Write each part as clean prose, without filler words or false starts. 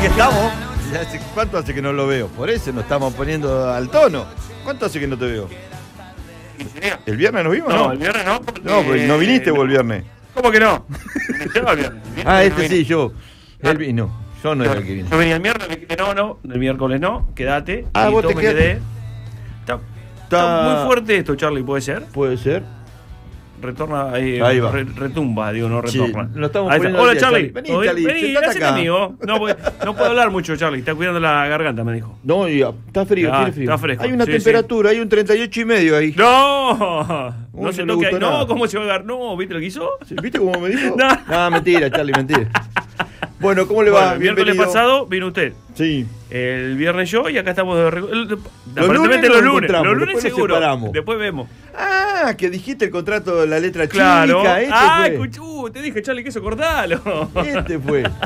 Aquí estamos. ¿Cuánto hace que no lo veo? Por eso nos estamos poniendo al tono. ¿Cuánto hace que no te veo? ¿El viernes nos vimos? No, el viernes no. No, pues no viniste vos el viernes. ¿Cómo que no? Sí, yo. Él vino. Yo no era el que vine. Yo venía el miércoles, me quedé, el miércoles no, quédate. Ah, vos te me quedé. quedaste. Está muy fuerte esto, Charlie, ¿puede ser? Puede ser. Retorna, ahí va. Retumba, digo, no retorna. Sí, lo estamos Ahí poniendo está. Hola, al día, Charlie. Vení, Charlie, Vení, sentate hacete acá. amigo. No puedo hablar mucho, Charlie. Está cuidando la garganta, me dijo. No, ya, está frío, tiene frío. Está fresco. Hay una Sí, temperatura, hay un 38,5 ahí. ¡No! No se le toque gustó ahí. nada. No, ¿cómo se va a agarrar? No, ¿viste lo que hizo? Sí, ¿viste cómo me dijo? No. No, mentira, Charlie, mentira. Bueno, ¿cómo le va? El miércoles Bienvenido. pasado vino usted. Sí. El viernes yo y acá estamos de lunes los nos lunes. encontramos, Los lunes después nos seguro. separamos. Después vemos. Ah, que dijiste el contrato de la letra Claro. chica. Este fue. Escuchú, te dije, Charlie, que eso cortalo. Este fue. La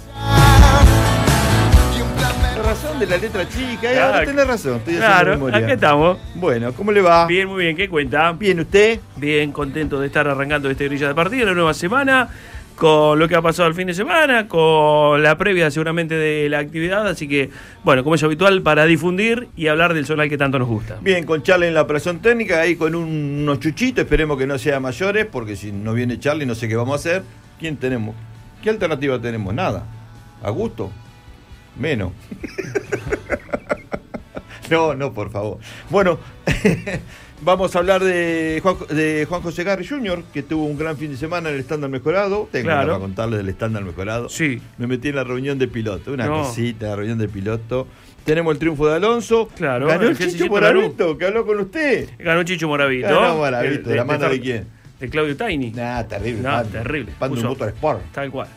razón de la letra chica. Ahora tenés razón. Estoy haciendo Claro, memoria. acá estamos. Bueno, ¿cómo le va? Bien, muy bien. ¿Qué cuenta? Bien, ¿usted? Bien, contento de estar arrancando este grilla de partido, la nueva semana, con lo que ha pasado el fin de semana, con la previa seguramente de la actividad, así que, bueno, como es habitual, para difundir y hablar del zonal que tanto nos gusta. Bien, con Charlie en la operación técnica, ahí con unos chuchitos, esperemos que no sea mayores, porque si no viene Charlie no sé qué vamos a hacer. ¿Quién tenemos? ¿Qué alternativa tenemos? Nada. ¿A gusto? Menos. No, por favor. Bueno, vamos a hablar de Juan José Garri Jr., que tuvo un gran fin de semana en el estándar mejorado. Tengo Claro. para contarles del estándar mejorado. Sí. Me metí en la reunión de piloto, una No. cosita, la reunión de piloto. Tenemos el triunfo de Alonso. Claro, Ganó el el Chicho Chicho Moravito, que habló con usted. Ganó Chicho Moravito. Ganó Moravito, ¿de la mano de quién? De Claudio Taini. Nah, terrible. No, terrible. Pan de Puso- Motorsport. Tal cual.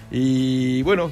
Y bueno,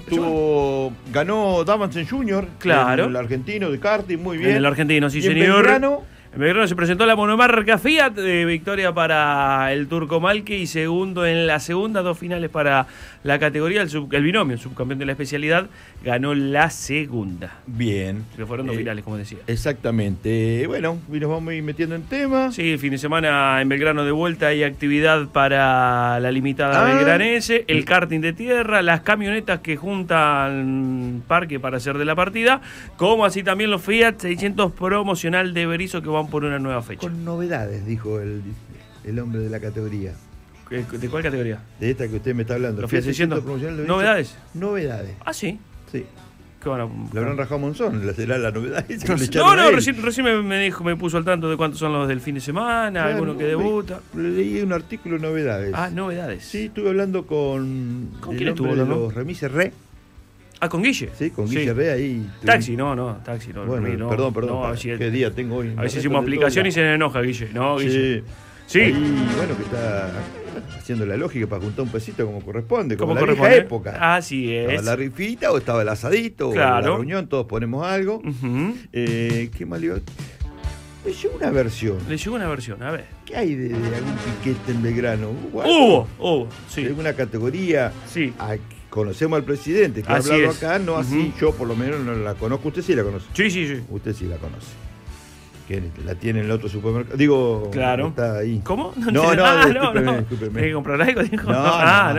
ganó Davidson Jr., Claro. el argentino de karting, muy bien. En el argentino, sí, Y en señor. Belgrano, En Belgrano se presentó la monomarca Fiat, victoria para el Turco Malque y segundo en la segunda, 2 finales para la categoría, el binomio, el subcampeón de la especialidad, ganó la segunda. bien. Que fueron 2 finales, como decía. Exactamente. Bueno, y nos vamos a ir metiendo en tema. Sí, el fin de semana en Belgrano de vuelta hay actividad para la limitada belgranense, el karting de tierra, las camionetas que juntan parque para hacer de la partida, como así también los Fiat 600 promocional de Berizo que van por una nueva fecha. Con novedades, dijo el hombre de la categoría. ¿De cuál categoría? De esta que usted me está hablando. Los Fiat 600 promocional de Berizo. ¿Novedades? Novedades. Ah, sí. Sí. ¿Qué van a... Le habrán rajado Monzón, será la novedad. esa que le No, echaron a él. recién me puso al tanto de cuántos son los del fin de semana, Claro, alguno que debuta. Leí un artículo de novedades. Ah, novedades. Sí, estuve hablando con ¿Con el quién estuvo hombre de hablando? los remises Re. Ah, con Guille. Sí, con Guille Re ahí. Taxi, no, taxi, no. Bueno, no, perdón. No, a ver si, ¿Qué día tengo hoy? a ver si hicimos aplicación y se enoja, Guille. No, Guille. Sí. Sí. Ahí, bueno, que está haciendo la lógica para juntar un pesito como corresponde, como ¿Cómo la corresponde? vieja época. Así Estaba es. la rifita o estaba el asadito Claro. o la reunión, todos ponemos algo. Ujú. ¿Qué más le iba a- Me llegó una versión. Le llegó una versión, a ver. ¿Qué hay de algún piquete en Belgrano? Hubo, sí. ¿De alguna categoría? Sí. Conocemos al presidente que ha Así hablado es. acá, no así, Ujú. yo por lo menos no la conozco. Usted sí la conoce. Sí. Usted sí la conoce. Que la tiene en el otro supermercado. Digo, Claro. está ahí. ¿Cómo? No, discúlpeme. ¿Tienes que comprar algo? Dijo. No,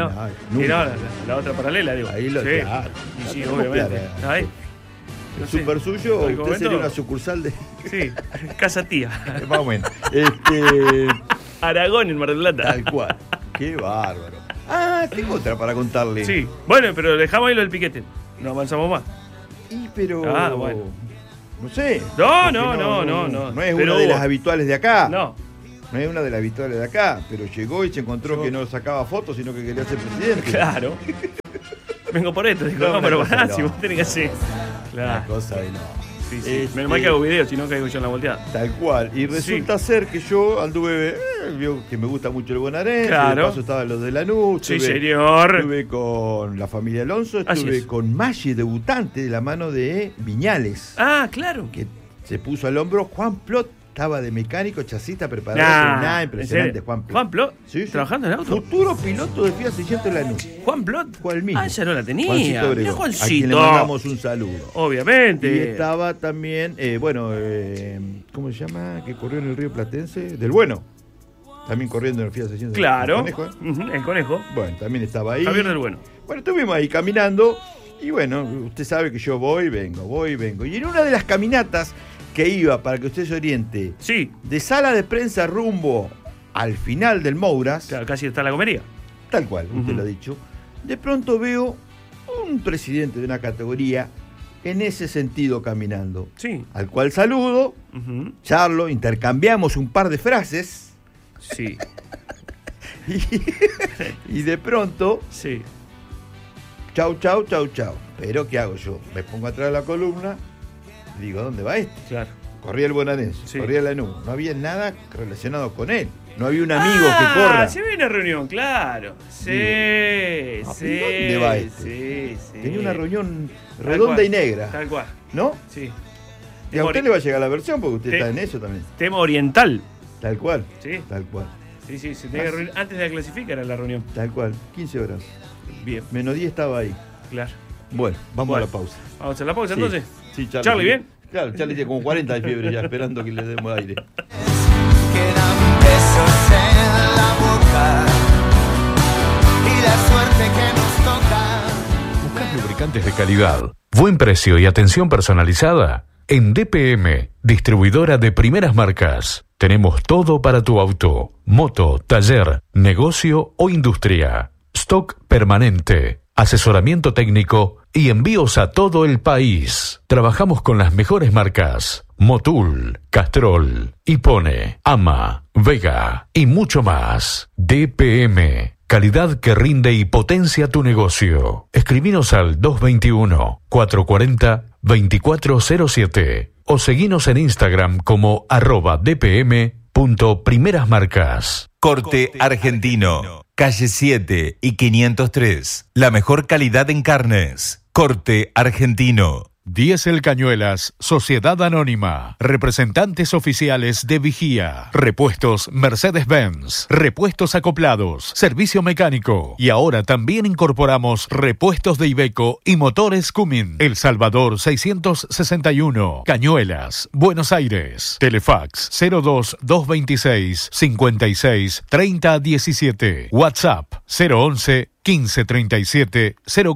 Y nunca. la otra paralela, digo. Ahí lo sí. claro. Sí, No, obviamente. claro. Ahí. El No sé. super suyo, En usted momento- sería una sucursal de. Sí, casa tía. Más o menos. Aragón en Mar del Plata. Tal cual. Qué bárbaro. Ah, tengo otra para contarle. Sí. Bueno, pero dejamos ahí lo del piquete. No avanzamos más. Pero. Ah, bueno. No sé. No, Porque no. No es Pero una de hubo. las habituales de acá. No. No es una de las habituales de acá. Pero llegó y se encontró que no sacaba fotos, sino que quería ser presidente. Claro. Vengo por esto. Dijo, No, no, pero una cosa pará, no. si vos tenés que hacer. Una Claro. cosa de no. Sí. Menos mal que hago video, si no caigo yo en la volteada. Tal cual. Y resulta ser que yo anduve, vio que me gusta mucho el bonaerense. Claro. De paso estaba los de Lanús. Sí, señor. Estuve con la familia Alonso. Así Estuve es. con Maggi, debutante de la mano de Viñales. Ah, claro. Que se puso al hombro. Juan Plot estaba de mecánico, chasista, preparado. Nah, Nada, ¿en impresionante, serio? Juan Plot. Juan Plot, Sí, sí. trabajando en el auto. Futuro piloto de Fiat 600 Lanús. Juan Plot. Fue el mismo. Ah, esa no la tenía. Juancito Mirá, Obregón, a quien le Juancito. mandamos un saludo. Obviamente. Y estaba también, ¿cómo se llama? Que corrió en el Río Platense. Del Bueno. También corriendo en el Fiat 600. Claro. El Conejo, ¿eh? Ujú, el conejo. Bueno, también estaba ahí. Javier del Bueno. Bueno, estuvimos ahí caminando Y bueno, usted sabe que yo voy y vengo. Y en una de las caminatas que iba, para que usted se oriente, Sí. de sala de prensa rumbo al final del Mouras, Claro, casi está la comería. tal cual, usted lo ha dicho, de pronto veo un presidente de una categoría en ese sentido caminando, Sí. al cual saludo, Ujú. charlo, intercambiamos un par de frases Sí. y de pronto, Sí. chau. Pero ¿qué hago yo? Me pongo atrás de la columna y digo, ¿dónde va este? Claro. Corría el Bonaerense, Sí. corría la Lanús, no había nada relacionado con él. No había un amigo que corra. Se ve una reunión, claro. Sí, Digo, sí. ¿dónde va este? Sí. Tenía una reunión Tal redonda cual, y negra, Tal cual. ¿no? Sí. Y a usted le va a llegar la versión porque usted Te- está en eso también. Tema oriental. Tal cual. Sí. Tal cual. Sí, se tenía que reunir antes de clasificar era la reunión. Tal cual. 15 horas. Bien, Menos 10 estaba ahí. claro. Bueno, vamos Bueno. a la pausa. Vamos a hacer la pausa Sí. entonces. Sí, Charlie, ¿bien? Claro, Charlie tiene como 40 de fiebre ya esperando que le demos aire. Quedan besos en la boca y la suerte que nos toca. ¿Buscas lubricantes de calidad, buen precio y atención personalizada? En DPM, distribuidora de primeras marcas, tenemos todo para tu auto, moto, taller, negocio o industria. Stock permanente, asesoramiento técnico y envíos a todo el país. Trabajamos con las mejores marcas: Motul, Castrol, Hipone, Ama, Vega y mucho más. DPM, calidad que rinde y potencia tu negocio. Escribinos al 221-440-2407 o seguinos en Instagram como @dpm.primerasmarcas. Corte Argentino, calle 7 y 503. La mejor calidad en carnes. Corte Argentino. Diesel Cañuelas, Sociedad Anónima, representantes oficiales de Vigía, repuestos Mercedes-Benz, repuestos acoplados, servicio mecánico y ahora también incorporamos repuestos de Iveco y motores Cummins. El Salvador 661, Cañuelas, Buenos Aires. Telefax 02226 56 30 17. WhatsApp 011 1537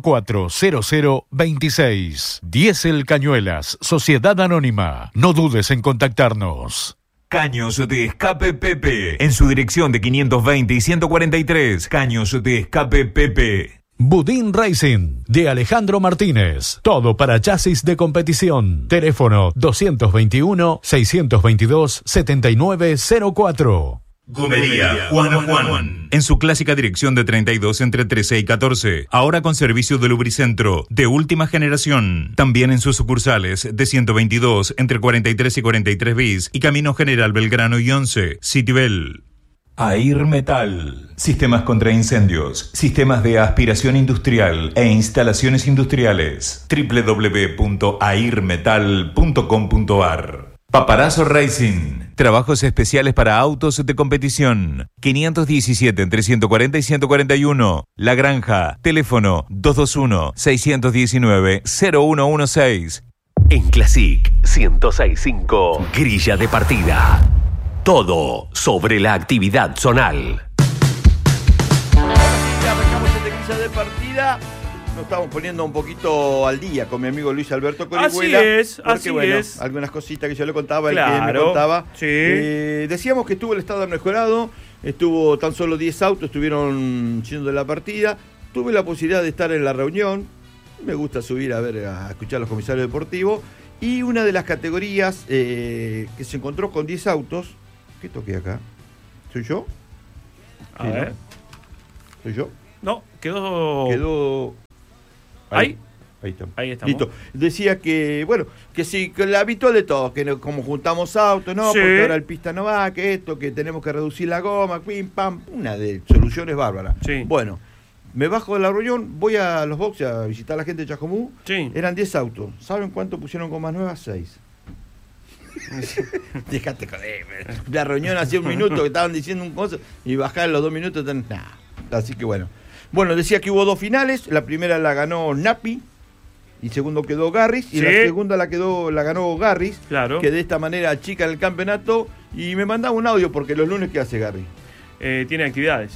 040026. Diesel Cañuelas, Sociedad Anónima. No dudes en contactarnos. Caños de Escape Pepe. En su dirección de 520 y 143. Caños de Escape Pepe. Budín Racing, de Alejandro Martínez. Todo para chasis de competición. Teléfono 221-622-7904. Gomería Juan. En su clásica dirección de 32 entre 13 y 14. Ahora con servicio de lubricentro de última generación. También en sus sucursales de 122 entre 43 y 43 bis y Camino General Belgrano y 11. Citibel. Air Metal. Sistemas contra incendios, sistemas de aspiración industrial e instalaciones industriales. www.airmetal.com.ar. Paparazzo Racing. Trabajos especiales para autos de competición. 517 entre 140 y 141. La Granja. Teléfono 221-619-0116. En Classic 1065, grilla de partida. Todo sobre la actividad zonal. Ya arrancamos esta grilla de partida. Nos estamos poniendo un poquito al día con mi amigo Luis Alberto Corihuela. Así es. Algunas cositas que yo le contaba, Claro, el que me contaba. sí. Decíamos que estuvo el estado mejorado, estuvo tan solo 10 autos, estuvieron yendo de la partida. Tuve la posibilidad de estar en la reunión. Me gusta subir a escuchar a los comisarios deportivos. Y una de las categorías que se encontró con 10 autos. ¿Qué toqué acá? ¿Soy yo? A Sí, ¿no? ver. ¿Soy yo? No, quedó. Quedó. Ahí. Ahí estamos. Ahí estamos. Listo. Decía que, bueno, que sí, que la habitual de todo, que como juntamos autos, no, Sí. porque ahora el pista no va, que esto, que tenemos que reducir la goma, pim, pam, una de soluciones bárbaras. Sí. Bueno, me bajo de la reunión, voy a los boxes a visitar a la gente de Chascomú. Sí. Eran 10 autos. ¿Saben cuánto pusieron gomas nuevas? 6. Dejate joder. La reunión hacía un minuto que estaban diciendo un cosa y bajar los 2 minutos. Nah. Así que bueno. Bueno, decía que hubo 2 finales. La primera la ganó Napi y segundo quedó Garris. Y Sí. la segunda la ganó Garris. Claro. Que de esta manera achican el campeonato. Y me mandaba un audio porque los lunes, ¿qué hace Garris? Tiene actividades.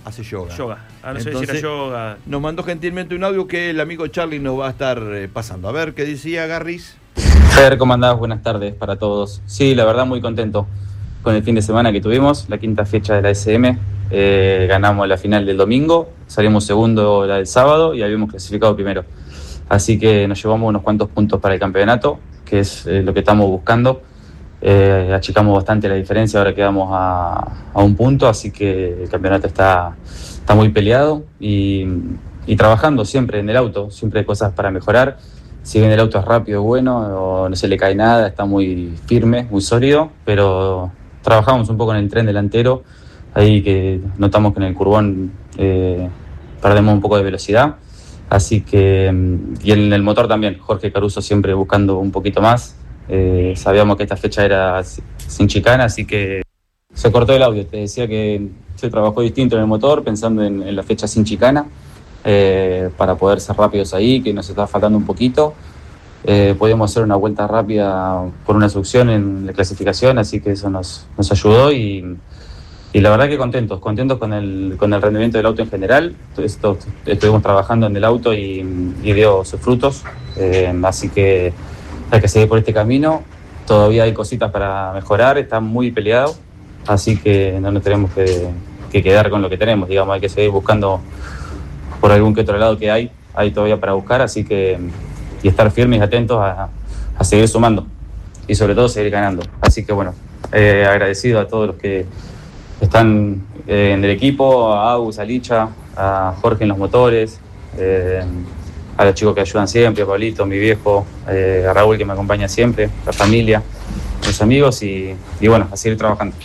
hace yoga. No sé si era yoga. Nos mandó gentilmente un audio que el amigo Charlie nos va a estar pasando. A ver, ¿qué decía Garris? Fer, ¿cómo andás? Buenas tardes para todos. Sí, la verdad muy contento con el fin de semana que tuvimos, la 5ª fecha de la SM. Ganamos la final del domingo, salimos segundo la del sábado y habíamos clasificado primero. Así que nos llevamos unos cuantos puntos para el campeonato, que es lo que estamos buscando. Achicamos bastante la diferencia, ahora quedamos a un punto, así que el campeonato está muy peleado y trabajando siempre en el auto, siempre hay cosas para mejorar. Si bien el auto es rápido y bueno, o no se le cae nada, está muy firme, muy sólido, pero trabajamos un poco en el tren delantero, ahí que notamos que en el curbón perdemos un poco de velocidad, así que, y en el motor también, Jorge Caruso siempre buscando un poquito más, sabíamos que esta fecha era sin chicana, así que se cortó el audio, te decía que se trabajó distinto en el motor, pensando en la fecha sin chicana, para poder ser rápidos ahí, que nos está faltando un poquito. Podíamos hacer una vuelta rápida por una succión en la clasificación, así que eso nos ayudó y la verdad que contentos con el rendimiento del auto en general. Estuvimos trabajando en el auto y dio sus frutos, así que hay que seguir por este camino. Todavía hay cositas para mejorar, está muy peleado, así que no nos tenemos que quedar con lo que tenemos, digamos, hay que seguir buscando por algún que otro lado que hay todavía para buscar, así que y estar firmes y atentos a seguir sumando y sobre todo seguir ganando. Así que bueno, agradecido a todos los que están en el equipo, a Agus, a Licha, a Jorge en los motores, a los chicos que ayudan siempre, a Pablito, mi viejo, a Raúl que me acompaña siempre, la familia, los amigos y bueno, a seguir trabajando.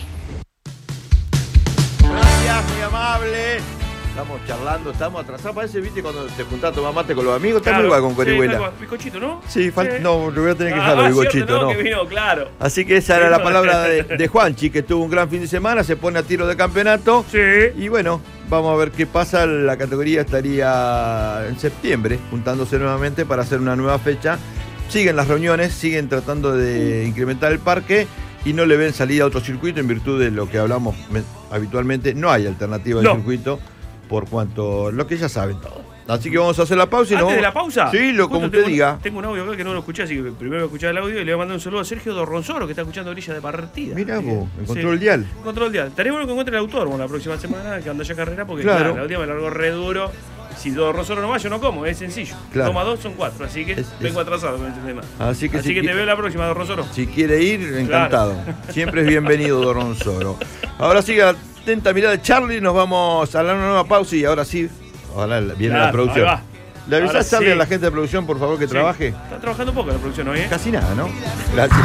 Gracias, muy amable. Estamos charlando, estamos atrasados. Parece, viste, cuando te juntás a tomar mate con los amigos. Está muy igual con Corihuela. Sí, bizcochito, ¿no? Sí, no, le voy a tener que dejar los bizcochitos, ¿no? Que vino, claro. Así que esa era la palabra de Juanchi, que tuvo un gran fin de semana, se pone a tiro de campeonato. Sí. Y bueno, vamos a ver qué pasa. La categoría estaría en septiembre, juntándose nuevamente para hacer una nueva fecha. Siguen las reuniones, siguen tratando de incrementar el parque y no le ven salida a otro circuito en virtud de lo que hablamos habitualmente. No hay alternativa de circuito. Por cuanto lo que ya saben todos. Así que vamos a hacer la pausa y ¿Antes de la pausa? Sí, como usted diga. Tengo un audio acá que no lo escuché, así que primero voy a escuchar el audio y le voy a mandar un saludo a Sergio Dorronzoro, que está escuchando Grilla de Partida. Mira vos, encontró el dial. Encontró el dial. Estaría bueno que encuentre el autódromo la próxima semana, que anda ya carrera, porque claro, la última me largó re duro. Si Dorronzoro no va, yo no como, es sencillo. Claro. Toma 2, son 4, así que vengo atrasado con este tema. Así que te veo la próxima, Dorronzoro. Si quiere ir, encantado. Claro. Siempre es bienvenido, Dorronzoro. Ahora sigue atenta mirada de Charlie, nos vamos a dar una nueva pausa y ahora sí. Ahora viene la producción. ¿Le avisás, Charlie, a la gente de producción, por favor, que trabaje? Está trabajando poco la producción hoy, ¿eh? Casi nada, ¿no? Gracias.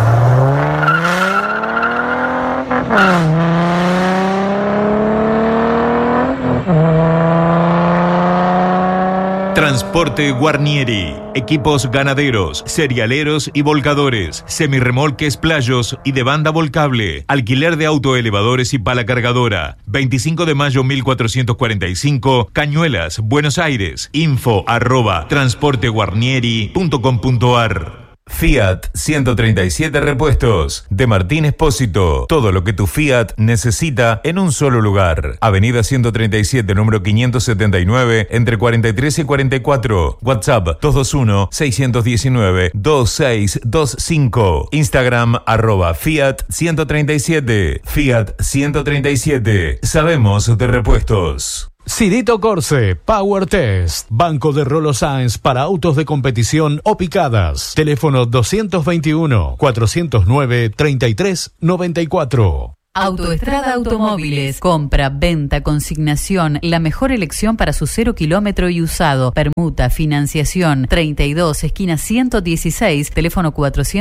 Transporte Guarnieri. Equipos ganaderos, cerealeros y volcadores, semirremolques playos y de banda volcable. Alquiler de autoelevadores y pala cargadora. 25 de mayo 1445, Cañuelas, Buenos Aires. info@transporteguarnieri.com.ar. Fiat 137 Repuestos de Martín Espósito. Todo lo que tu Fiat necesita en un solo lugar. Avenida 137, número 579, entre 43 y 44. WhatsApp 221-619-2625. Instagram @Fiat 137. Fiat 137. Sabemos de repuestos. Sidito Corse, Power Test, Banco de Rolo Sáenz para autos de competición o picadas. Teléfono 221-409-3394. Autoestrada Automóviles. Compra, venta, consignación. La mejor elección para su 0 kilómetro y usado. Permuta, financiación. 32, esquina 116, teléfono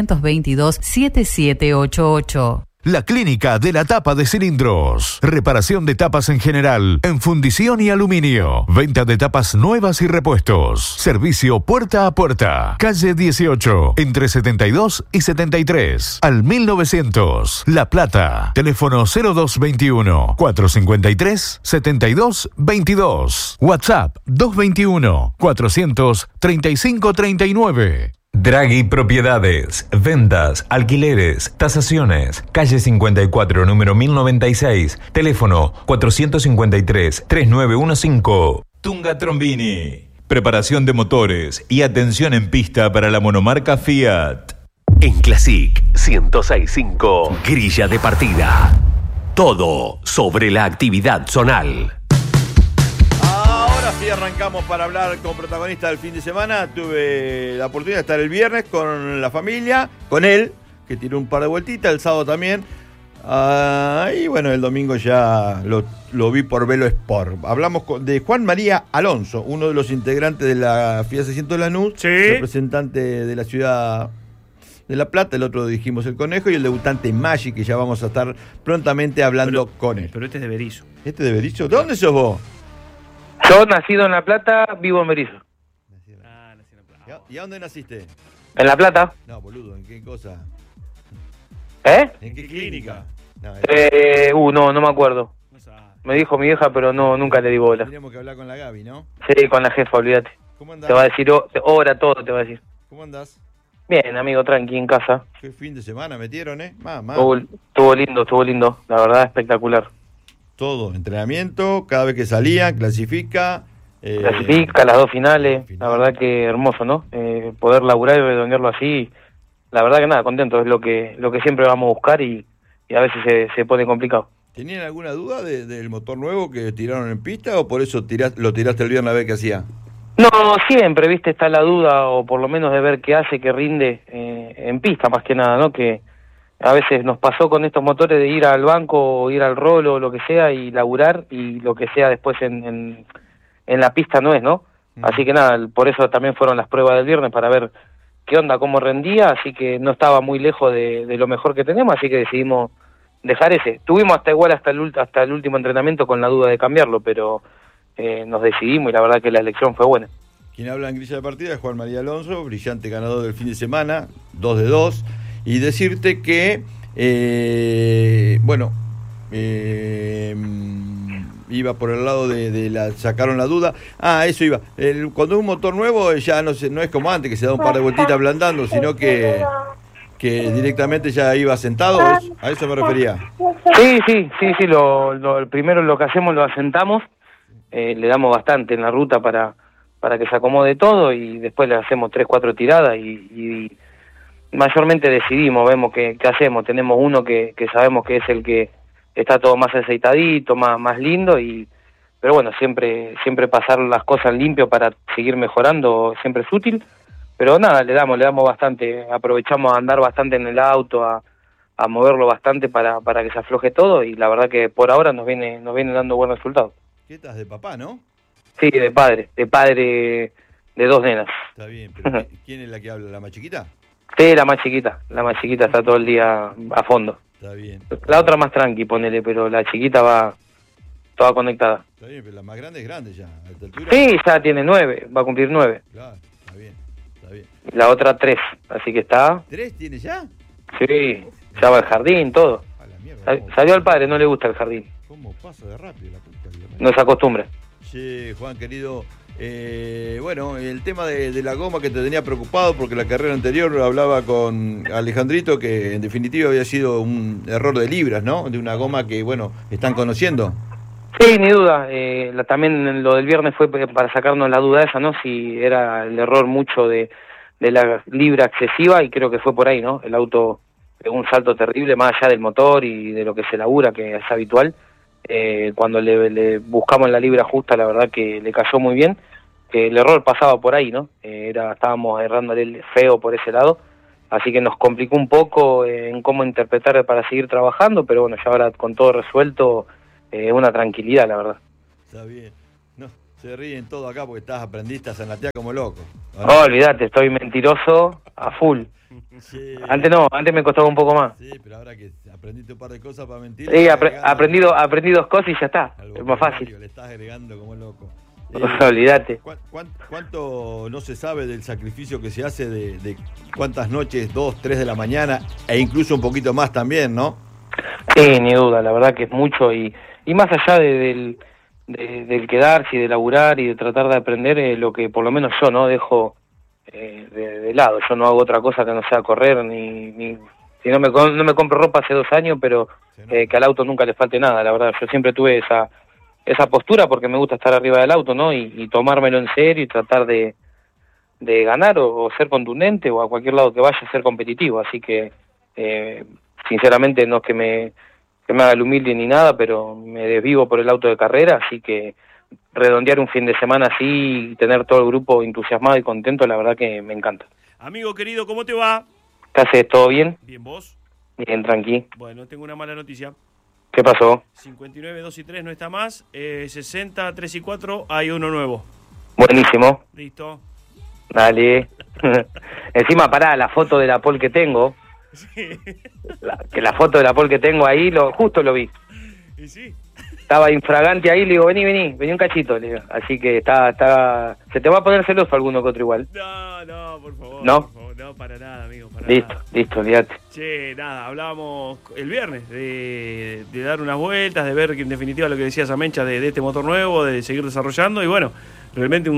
422-7788. La Clínica de la Tapa de Cilindros. Reparación de tapas en general, en fundición y aluminio. Venta de tapas nuevas y repuestos. Servicio puerta a puerta. Calle 18, entre 72 y 73. Al 1900. La Plata. Teléfono 0221-453-7222. WhatsApp 221-400-3539. Draghi Propiedades, ventas, alquileres, tasaciones, calle 54, número 1096, teléfono 453-3915. Tunga Trombini, preparación de motores y atención en pista para la monomarca Fiat. En Classic 106.5, grilla de partida. Todo sobre la actividad zonal. Ahora sí arrancamos para hablar con protagonistas del fin de semana. Tuve la oportunidad de estar el viernes con la familia, con él, que tiró un par de vueltitas, el sábado también. Y bueno, el domingo ya lo vi por Velo Sport. Hablamos de Juan María Alonso, uno de los integrantes de la FIA 600 de Lanús, sí, representante de la ciudad de La Plata. El otro dijimos el Conejo, y el debutante Maggi, que ya vamos a estar prontamente hablando con él. Pero este es de Berizo. ¿Este de Berizo? ¿De dónde sos vos? Yo, nacido en La Plata, vivo en Berizo. Nací en La Plata. ¿Y a dónde naciste? ¿En La Plata? No, boludo, ¿en qué cosa? ¿Eh? ¿En qué clínica? No, No me acuerdo. No sabe. Me dijo mi vieja, pero nunca le di bola. Teníamos que hablar con la Gaby, ¿no? Sí, con la jefa, olvídate. ¿Cómo andás? Te va a decir hora todo, te va a decir. ¿Cómo andás? Bien, amigo, tranqui, en casa. ¿Qué fin de semana metieron, Mamá. Estuvo lindo, la verdad, espectacular. Todo, entrenamiento, cada vez que salían, clasifica. Clasifica las dos finales, la verdad que hermoso, ¿no? Poder laburar y redondearlo así, la verdad que nada, contento, es lo que siempre vamos a buscar y a veces se pone complicado. ¿Tenían alguna duda del motor nuevo que tiraron en pista, o por eso lo tiraste el viernes a ver qué hacía? No, siempre, viste, está la duda, o por lo menos de ver qué hace, qué rinde en pista, más que nada, ¿no? Que a veces nos pasó con estos motores de ir al banco, o ir al rolo, o lo que sea, y laburar, y lo que sea después en la pista no es, ¿no? Así que nada, por eso también fueron las pruebas del viernes, para ver qué onda, cómo rendía, así que no estaba muy lejos de lo mejor que tenemos, así que decidimos dejar ese. Tuvimos hasta el último entrenamiento con la duda de cambiarlo, pero nos decidimos y la verdad que la elección fue buena. Quien habla en grilla de partida es Juan María Alonso, brillante ganador del fin de semana, 2 de 2, y decirte que, iba por el lado de sacaron la duda. Eso iba. Cuando es un motor nuevo ya no es como antes, que se da un par de vueltitas ablandando, sino que directamente ya iba sentado. A eso me refería. Sí, primero lo que hacemos lo asentamos, le damos bastante en la ruta para que se acomode todo, y después le hacemos 3-4 tiradas y mayormente decidimos, vemos qué hacemos. Tenemos uno que sabemos que es el que está todo más aceitadito, más lindo, pero bueno, siempre pasar las cosas limpio para seguir mejorando siempre es útil, pero nada, le damos bastante, aprovechamos a andar bastante en el auto, a moverlo bastante para que se afloje todo, y la verdad que por ahora nos viene dando buenos resultados. ¿Qué estás de papá, no? Sí, de padre de 2 nenas. Está bien, pero ¿quién es la que habla? ¿La más chiquita? Sí, la más chiquita está todo el día a fondo. Está bien. La otra más tranqui, ponele, pero la chiquita va toda conectada. Está bien, pero la más grande es grande ya, a esta altura. Sí, ya tiene 9, va a cumplir 9. Claro, está bien. Y la otra 3, así que está... ¿3 tiene ya? Sí, ya va al jardín, todo. A la mierda. Salió al padre, no le gusta el jardín. ¿Cómo pasa de rápido la puta? No se acostumbra. Sí, Juan, querido, el tema de la goma que te tenía preocupado, porque la carrera anterior hablaba con Alejandrito que en definitiva había sido un error de libras, ¿no? De una goma que, están conociendo. Sí, ni duda. También lo del viernes fue para sacarnos la duda esa, ¿no? Si era el error mucho de la libra excesiva, y creo que fue por ahí, ¿no? El auto pegó un salto terrible, más allá del motor y de lo que se labura, que es habitual. Cuando le buscamos la libra justa, la verdad que le cayó muy bien. El error pasaba por ahí, ¿no? Estábamos errándole feo por ese lado, así que nos complicó un poco en cómo interpretar para seguir trabajando, pero bueno, ya ahora con todo resuelto, una tranquilidad, la verdad. Está bien. No, se ríen todo acá porque aprendiste a zanatear como loco. No, olvidate, estoy mentiroso a full. Sí. Antes me costaba un poco más. Sí, pero ahora que aprendiste un par de cosas para mentir. Sí, aprendí 2 cosas y ya está. Es más fácil. Le estás agregando como loco. Olvídate. ¿Cuánto no se sabe del sacrificio que se hace de cuántas noches, 2, 3 de la mañana, e incluso un poquito más también, ¿no? Sí, ni duda, la verdad que es mucho, y más allá del quedarse y de laburar y de tratar de aprender, lo que por lo menos yo no dejo de lado. Yo no hago otra cosa que no sea correr, ni si no me compro ropa hace 2 años, pero que al auto nunca le falte nada, la verdad. Yo siempre tuve esa postura porque me gusta estar arriba del auto, ¿no? Y tomármelo en serio y tratar de ganar o ser contundente, o a cualquier lado que vaya a ser competitivo. Así que sinceramente no es que me haga el humilde ni nada, pero me desvivo por el auto de carrera, así que redondear un fin de semana así y tener todo el grupo entusiasmado y contento, la verdad que me encanta. Amigo querido, ¿cómo te va? ¿Qué haces? ¿Todo bien? Bien, ¿vos? Bien, tranqui. Bueno, tengo una mala noticia. ¿Qué pasó? 59, 2 y 3 no está más, 60, 3 y 4 hay uno nuevo. Buenísimo. Listo. Dale. Encima, pará, la foto de la pole que tengo. Sí. La foto de la pole que tengo ahí, justo lo vi. ¿Y sí? Estaba infragante ahí, le digo, vení un cachito, le digo. Así que se te va a poner celoso alguno que otro igual. No, por favor. ¿No? Por favor, no, para nada, amigo, para Listo, nada. listo, olvídate. Che, nada, hablábamos el viernes de dar unas vueltas, de ver que en definitiva lo que decía Samencha de este motor nuevo, de seguir desarrollando, y bueno, realmente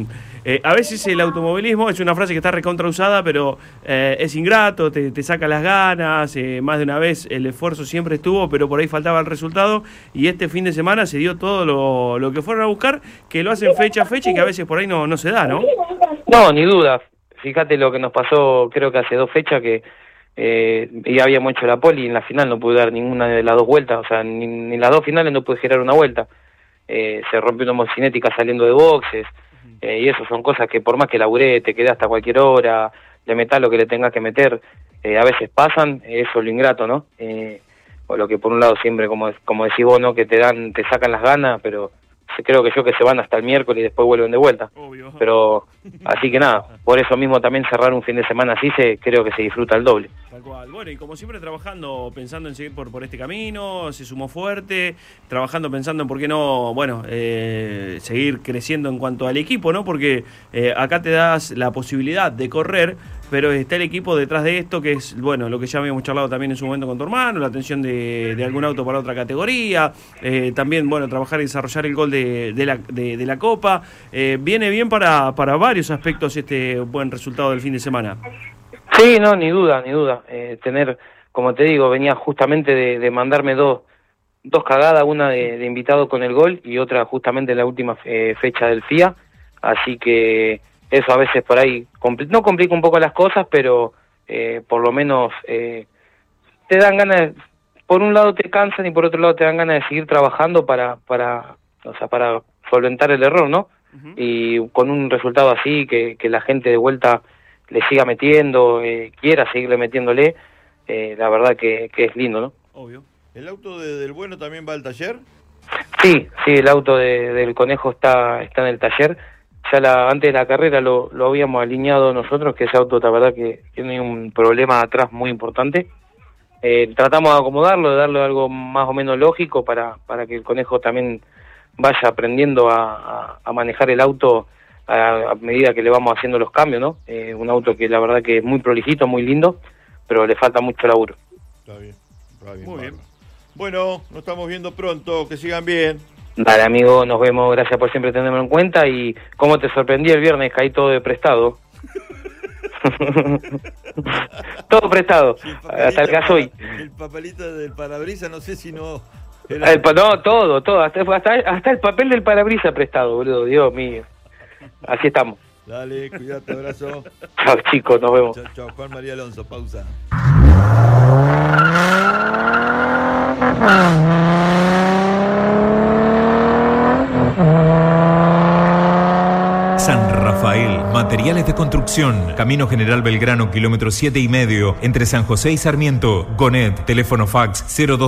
a veces el automovilismo es una frase que está recontrausada, pero es ingrato, te saca las ganas, más de una vez el esfuerzo siempre estuvo, pero por ahí faltaba el resultado, y este fin de semana se dio todo lo que fueron a buscar, que lo hacen fecha a fecha y que a veces por ahí no se da, ¿no? No, ni duda. Fíjate lo que nos pasó, creo que hace 2 fechas que ya habíamos hecho la pole y en la final no pude dar ninguna de las 2 vueltas, o sea, ni las 2 finales no pude girar una vuelta. Se rompió una homocinética saliendo de boxes, y eso son cosas que por más que laburé, te quedé hasta cualquier hora, le metas lo que le tengas que meter, a veces pasan, eso es lo ingrato, ¿no? O lo que por un lado siempre, como decís vos, ¿no? Que te sacan las ganas, pero creo que se van hasta el miércoles y después vuelven de vuelta. Obvio. Pero, así que nada, por eso mismo también cerrar un fin de semana así, creo que se disfruta el doble. Tal cual. Bueno, y como siempre trabajando, pensando en seguir por este camino, se sumó fuerte, trabajando pensando en por qué no, bueno, seguir creciendo en cuanto al equipo, ¿no? Porque acá te das la posibilidad de correr, pero está el equipo detrás de esto, que es, bueno, lo que ya habíamos charlado también en su momento con tu hermano, la atención de algún auto para otra categoría, también, bueno, trabajar y desarrollar el gol de la Copa. Viene bien para varios aspectos este buen resultado del fin de semana. Sí, no, ni duda. Tener, como te digo, venía justamente de mandarme dos cagadas, una de invitado con el gol y otra justamente en la última fecha del FIA, así que eso a veces por ahí no complica un poco las cosas, pero por lo menos te dan ganas, por un lado te cansan y por otro lado te dan ganas de seguir trabajando para solventar el error, ¿no? Uh-huh. Y con un resultado así, que la gente de vuelta le siga metiendo, quiera seguirle metiéndole, la verdad que es lindo, ¿no? Obvio. ¿El auto del Bueno también va al taller? Sí, el auto del Conejo está en el taller. Ya antes de la carrera lo habíamos alineado nosotros, que ese auto la verdad que tiene un problema atrás muy importante. Tratamos de acomodarlo, de darle algo más o menos lógico para que el Conejo también vaya aprendiendo a manejar el auto a medida que le vamos haciendo los cambios, ¿no? Un auto que la verdad que es muy prolijito, muy lindo, pero le falta mucho laburo. Está bien. Muy bien. Bueno, nos estamos viendo pronto, que sigan bien. Dale, amigo, nos vemos, gracias por siempre tenerme en cuenta. Y cómo te sorprendí el viernes, caí todo de prestado. Todo prestado, hasta el gasoil. El papelito del parabrisas, no sé si no... No, todo, hasta el papel del parabrisas prestado, boludo, Dios mío. Así estamos. Dale, cuídate, abrazo. Chao, chicos, nos vemos. Chao, Juan María Alonso, pausa. San Rafael, materiales de construcción, Camino General Belgrano, kilómetro 7,5, entre San José y Sarmiento. Gonet, teléfono fax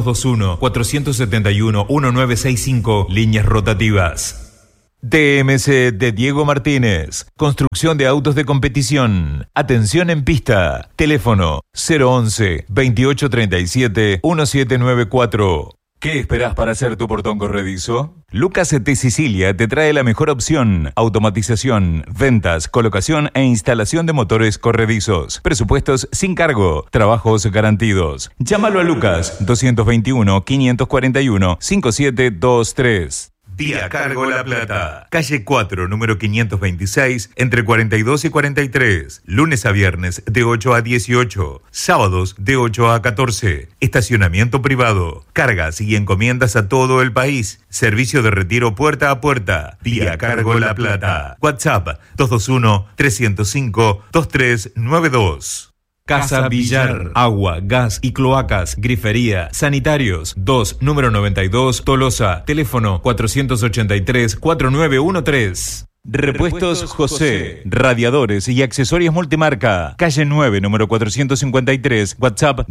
0221-471-1965, líneas rotativas. DMC de Diego Martínez, construcción de autos de competición. Atención en pista, teléfono 011-2837-1794. ¿Qué esperás para hacer tu portón corredizo? Lucas de Sicilia te trae la mejor opción: automatización, ventas, colocación e instalación de motores corredizos. Presupuestos sin cargo, trabajos garantidos. Llámalo a Lucas 221-541-5723. Vía Cargo La Plata. Calle 4, número 526, entre 42 y 43. Lunes a viernes de 8 a 18. Sábados de 8 a 14. Estacionamiento privado. Cargas y encomiendas a todo el país. Servicio de retiro puerta a puerta. Vía Cargo La Plata. WhatsApp 221-305-2392. Casa Villar, agua, gas y cloacas, grifería, sanitarios, 2, número 92, Tolosa, teléfono 483-4913. Repuestos José, radiadores y accesorios multimarca, calle 9, número 453, WhatsApp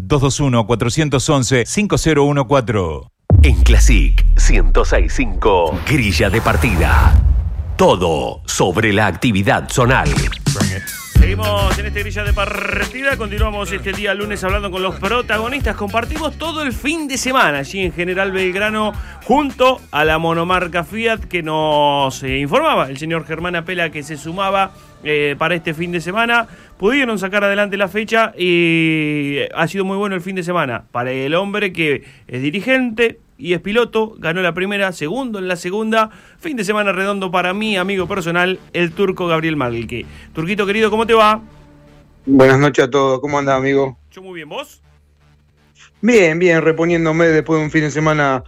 221-411-5014. En Classic 106.5, grilla de partida. Todo sobre la actividad zonal. Seguimos en esta grilla de partida, continuamos este día lunes hablando con los protagonistas, compartimos todo el fin de semana allí en General Belgrano junto a la monomarca Fiat que nos informaba el señor Germán Apela que se sumaba para este fin de semana. Pudieron sacar adelante la fecha y ha sido muy bueno el fin de semana para el hombre que es dirigente y es piloto, ganó la primera, segundo en la segunda. Fin de semana redondo para mi amigo personal, el turco Gabriel Malque. Turquito querido, ¿cómo te va? Buenas noches a todos, ¿cómo andás, amigo? Yo muy bien, ¿vos? Bien, reponiéndome después de un fin de semana,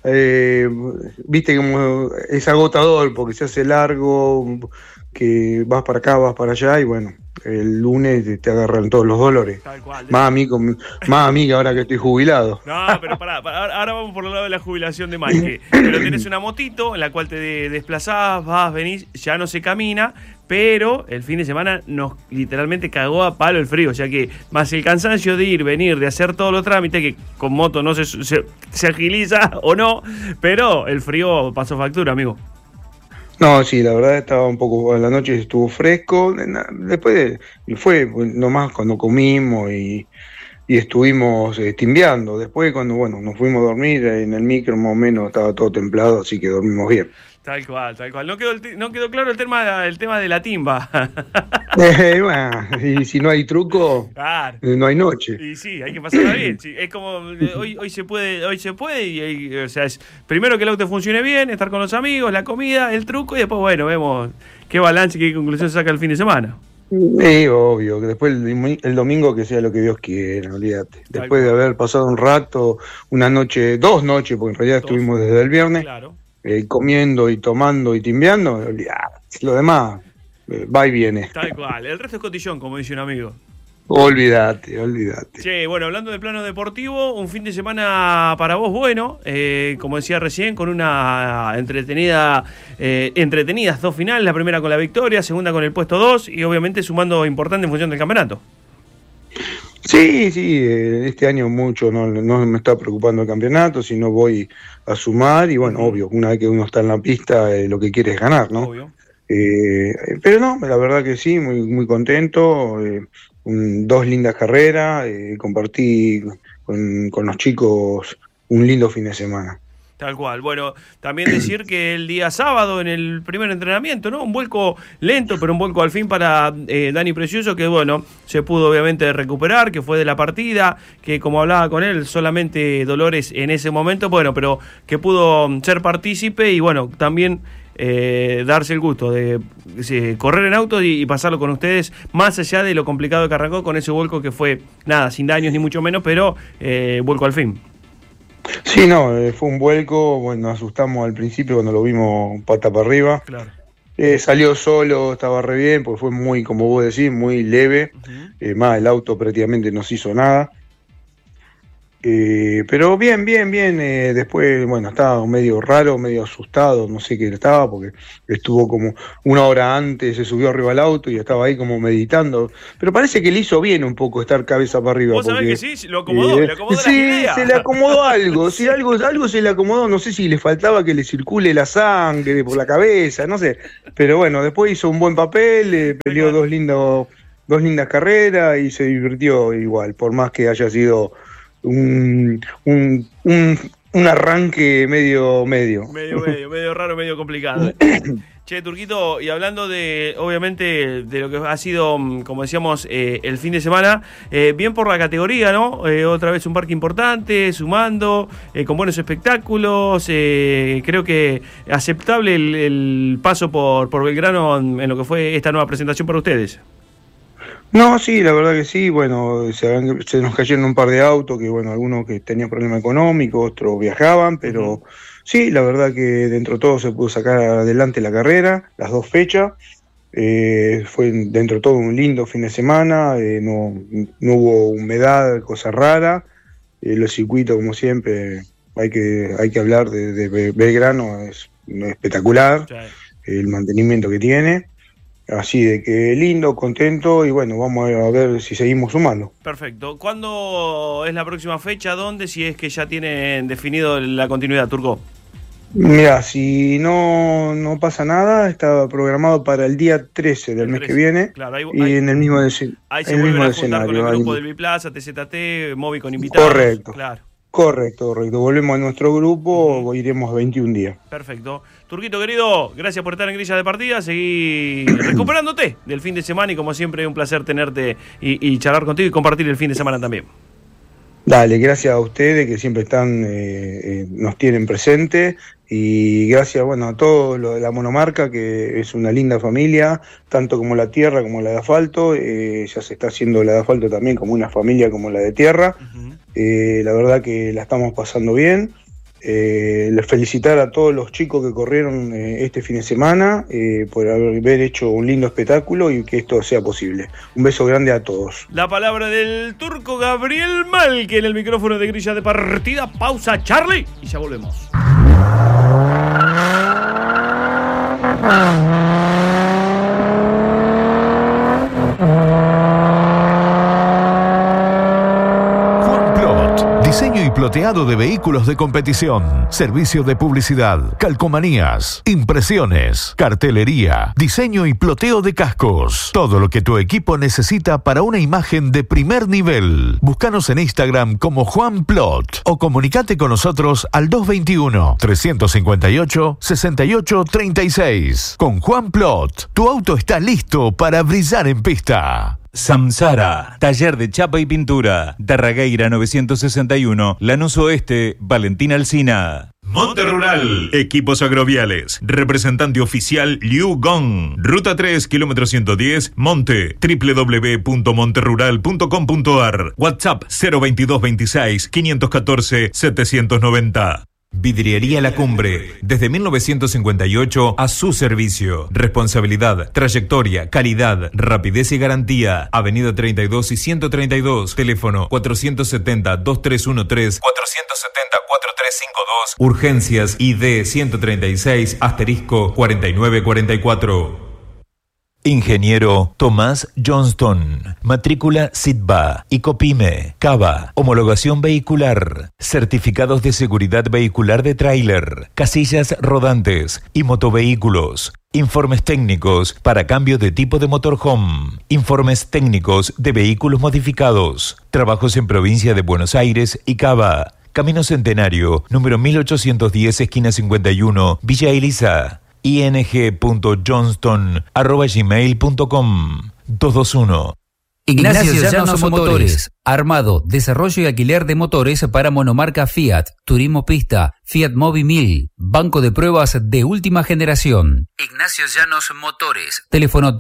viste como es agotador porque se hace largo, que vas para acá, vas para allá y bueno, el lunes te agarran todos los dolores. Tal cual. Más a mí que ahora que estoy jubilado. No, pero pará, ahora vamos por el lado de la jubilación de Malque. Pero tenés una motito en la cual te desplazás, vas, venís, ya no se camina, pero el fin de semana nos literalmente cagó a palo el frío, o sea que más el cansancio de ir, venir, de hacer todos los trámites, que con moto no se agiliza o no, pero el frío pasó factura, amigo. No, sí, la verdad estaba un poco, a la noche estuvo fresco, después fue nomás cuando comimos y estuvimos timbeando, después cuando nos fuimos a dormir en el micro más o menos estaba todo templado, así que dormimos bien. Tal cual. No quedó claro el tema de la timba. Bueno, y si no hay truco, claro, no hay noche. Y sí, hay que pasarla bien. Sí, es como hoy se puede y o sea, es primero que el auto funcione bien, estar con los amigos, la comida, el truco y después vemos qué balance y qué conclusión saca el fin de semana. Obvio, que después el domingo que sea lo que Dios quiera, olvídate. Después de haber pasado un rato, dos noches, porque en realidad estuvimos desde el viernes. Claro. Comiendo y tomando y timbeando, olvidate. Lo demás va y viene. Tal cual, el resto es cotillón, como dice un amigo. Olvídate. Sí, bueno, hablando de plano deportivo, un fin de semana para vos bueno, como decía recién, con una entretenidas dos finales, la primera con la victoria, segunda con el puesto 2 y obviamente sumando importante en función del campeonato. Sí, este año mucho no me está preocupando el campeonato, sino voy a sumar y bueno, obvio, una vez que uno está en la pista lo que quiere es ganar, ¿no? Obvio. Pero no, la verdad que sí, muy, muy contento, dos lindas carreras, compartí con los chicos un lindo fin de semana. Tal cual. Bueno, también decir que el día sábado en el primer entrenamiento, ¿no? Un vuelco lento, pero un vuelco al fin para Dani Precioso, que bueno, se pudo obviamente recuperar, que fue de la partida, que como hablaba con él, solamente dolores en ese momento, bueno, pero que pudo ser partícipe y bueno, también darse el gusto de correr en auto y pasarlo con ustedes, más allá de lo complicado que arrancó con ese vuelco que fue, nada, sin daños ni mucho menos, pero vuelco al fin. Sí, no, fue un vuelco, bueno, nos asustamos al principio cuando lo vimos pata para arriba. Claro. Salió solo, estaba re bien, porque fue muy, como vos decís, muy leve. Más el auto prácticamente no se hizo nada. Pero bien. Después, bueno, estaba medio raro, medio asustado, no sé qué estaba, porque estuvo como una hora antes, se subió arriba al auto y estaba ahí como meditando. Pero parece que le hizo bien un poco estar cabeza para arriba. ¿Vos sabés que sí? Lo acomodó, le acomodó sí, la idea. Se le acomodó algo, sí, algo se le acomodó, no sé si le faltaba que le circule la sangre por la cabeza, no sé. Pero bueno, después hizo un buen papel, peleó dos lindas carreras y se divirtió igual, por más que haya sido un arranque medio raro, medio complicado. Che, Turquito, y hablando de, obviamente, de lo que ha sido, como decíamos, el fin de semana, bien por la categoría, ¿no? Otra vez un parque importante, sumando, con buenos espectáculos, creo que aceptable el paso por Belgrano en lo que fue esta nueva presentación para ustedes. No, sí, la verdad que sí. Bueno, se nos cayeron un par de autos, que bueno, algunos que tenían problemas económicos, otros viajaban, pero sí, la verdad que dentro de todo se pudo sacar adelante la carrera, las 2 fechas. Fue dentro de todo un lindo fin de semana, no hubo humedad, cosa rara. Los circuitos, como siempre, hay que hablar de Belgrano, es espectacular, el mantenimiento que tiene. Así de que lindo, contento y bueno, vamos a ver si seguimos sumando. Perfecto. ¿Cuándo es la próxima fecha? ¿Dónde? Si es que ya tienen definido la continuidad, Turco. Mira, si no pasa nada, está programado para el día 13 del mes que viene. Claro, y en el mismo, ahí se vuelven a juntar con el grupo del Biplaza, TZT, Movi con invitados. Correcto. Claro. Correcto. Volvemos a nuestro grupo, iremos 21 días. Perfecto. Turquito querido, gracias por estar en Grilla de Partida, seguí recuperándote del fin de semana y como siempre un placer tenerte y charlar contigo y compartir el fin de semana también. Dale, gracias a ustedes que siempre están, nos tienen presente y gracias a todos los de la monomarca, que es una linda familia, tanto como la tierra como la de asfalto. Ya se está haciendo la de asfalto también como una familia como la de tierra. La verdad que la estamos pasando bien. Les felicitar a todos los chicos que corrieron este fin de semana por haber hecho un lindo espectáculo y que esto sea posible. Un beso grande a todos. La palabra del Turco Gabriel Malque en el micrófono de Grilla de Partida. Pausa, Charlie, y ya volvemos. Diseño y ploteado de vehículos de competición, servicio de publicidad, calcomanías, impresiones, cartelería, diseño y ploteo de cascos. Todo lo que tu equipo necesita para una imagen de primer nivel. Búscanos en Instagram como Juan Plot o comunicate con nosotros al 221-358-6836. Con Juan Plot, tu auto está listo para brillar en pista. Samsara, taller de chapa y pintura, Darragueira 961, Lanús Oeste, Valentín Alsina. Monte Rural, equipos agroviales, representante oficial Liu Gong, Ruta 3, kilómetro 110, Monte, www.monterrural.com.ar, WhatsApp 02226 514 790. Vidriería La Cumbre, desde 1958 a su servicio. Responsabilidad, trayectoria, calidad, rapidez y garantía. Avenida 32 y 132, teléfono 470-2313, 470-4352, urgencias ID 136-4944. Ingeniero Tomás Johnston, matrícula SITBA, ICOPYME, CABA, homologación vehicular, certificados de seguridad vehicular de tráiler, casillas rodantes y motovehículos, informes técnicos para cambio de tipo de motorhome, informes técnicos de vehículos modificados, trabajos en provincia de Buenos Aires y Cava, Camino Centenario, número 1810, esquina 51, Villa Elisa. ing.johnston@gmail.com 221. Ignacio Llanos Motores. Armado, desarrollo y alquiler de motores para monomarca Fiat, Turismo Pista, Fiat Mobi 1000, banco de pruebas de última generación. Ignacio Llanos Motores. Teléfono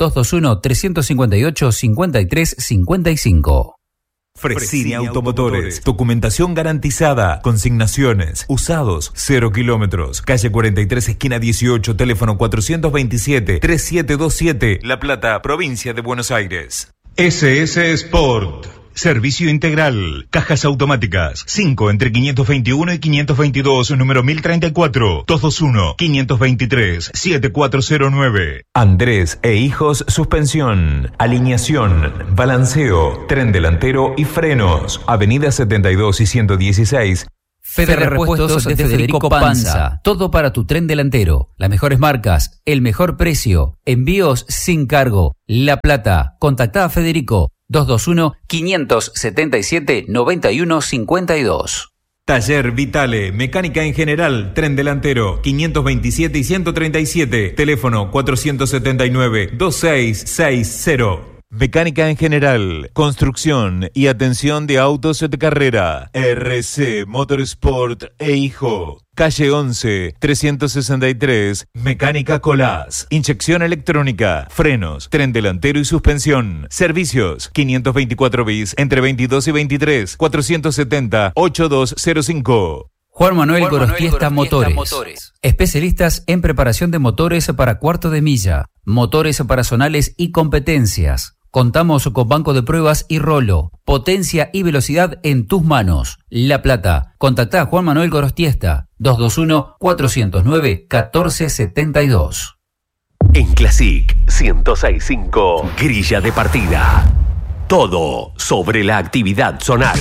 221-358-5355. Fresini Automotores, documentación garantizada, consignaciones, usados, 0 kilómetros, calle 43, esquina 18, teléfono 427-3727, La Plata, provincia de Buenos Aires. SS Sport, servicio integral, cajas automáticas, 5 entre 521 y 522, número 1034, 221-523-7409. Andrés e Hijos Suspensión, alineación, balanceo, tren delantero y frenos, avenida 72 y 116. Fede Repuestos de Federico Panza. Todo para tu tren delantero. Las mejores marcas, el mejor precio, envíos sin cargo. La Plata. Contactá a Federico 221-577-9152. Taller Vitale, mecánica en general, tren delantero, 527 y 137, teléfono 479-2660. Mecánica en general, construcción y atención de autos de carrera. RC Motorsport e Hijo. Calle 11, 363, Mecánica Colás. Inyección electrónica, frenos, tren delantero y suspensión. Servicios, 524 bis, entre 22 y 23, 470-8205. Juan Manuel Gorostiesta Motores. Especialistas en preparación de motores para cuarto de milla, motores para zonales y competencias. Contamos con banco de pruebas y rolo. Potencia y velocidad en tus manos. La Plata. Contactá a Juan Manuel Gorostiesta. 221-409-1472. En Classic 106.5, grilla de partida. Todo sobre la actividad zonal.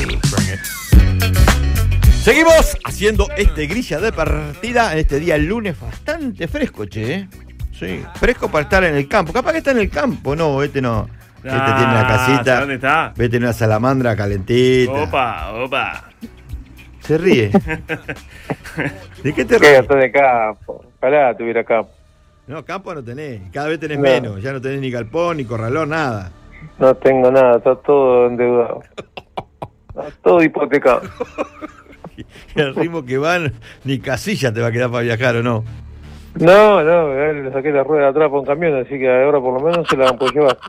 Seguimos haciendo grilla de partida en este día, el lunes, bastante fresco, che. Sí, fresco para estar en el campo. Capaz que está en el campo. No, no. Tiene la casita. ¿Dónde está? Tiene una salamandra calentita. Opa. Se ríe. ¿De qué te ríes? De campo. Ojalá tuviera campo. No, campo no tenés. Cada vez tenés menos. Ya no tenés ni galpón, ni corralón, nada. No tengo nada. Está todo endeudado. Está todo hipotecado. Y al ritmo que van, ni casilla te va a quedar para viajar, ¿o no? No, le saqué la rueda de atrás por un camión, así que ahora por lo menos se la van a poder llevar.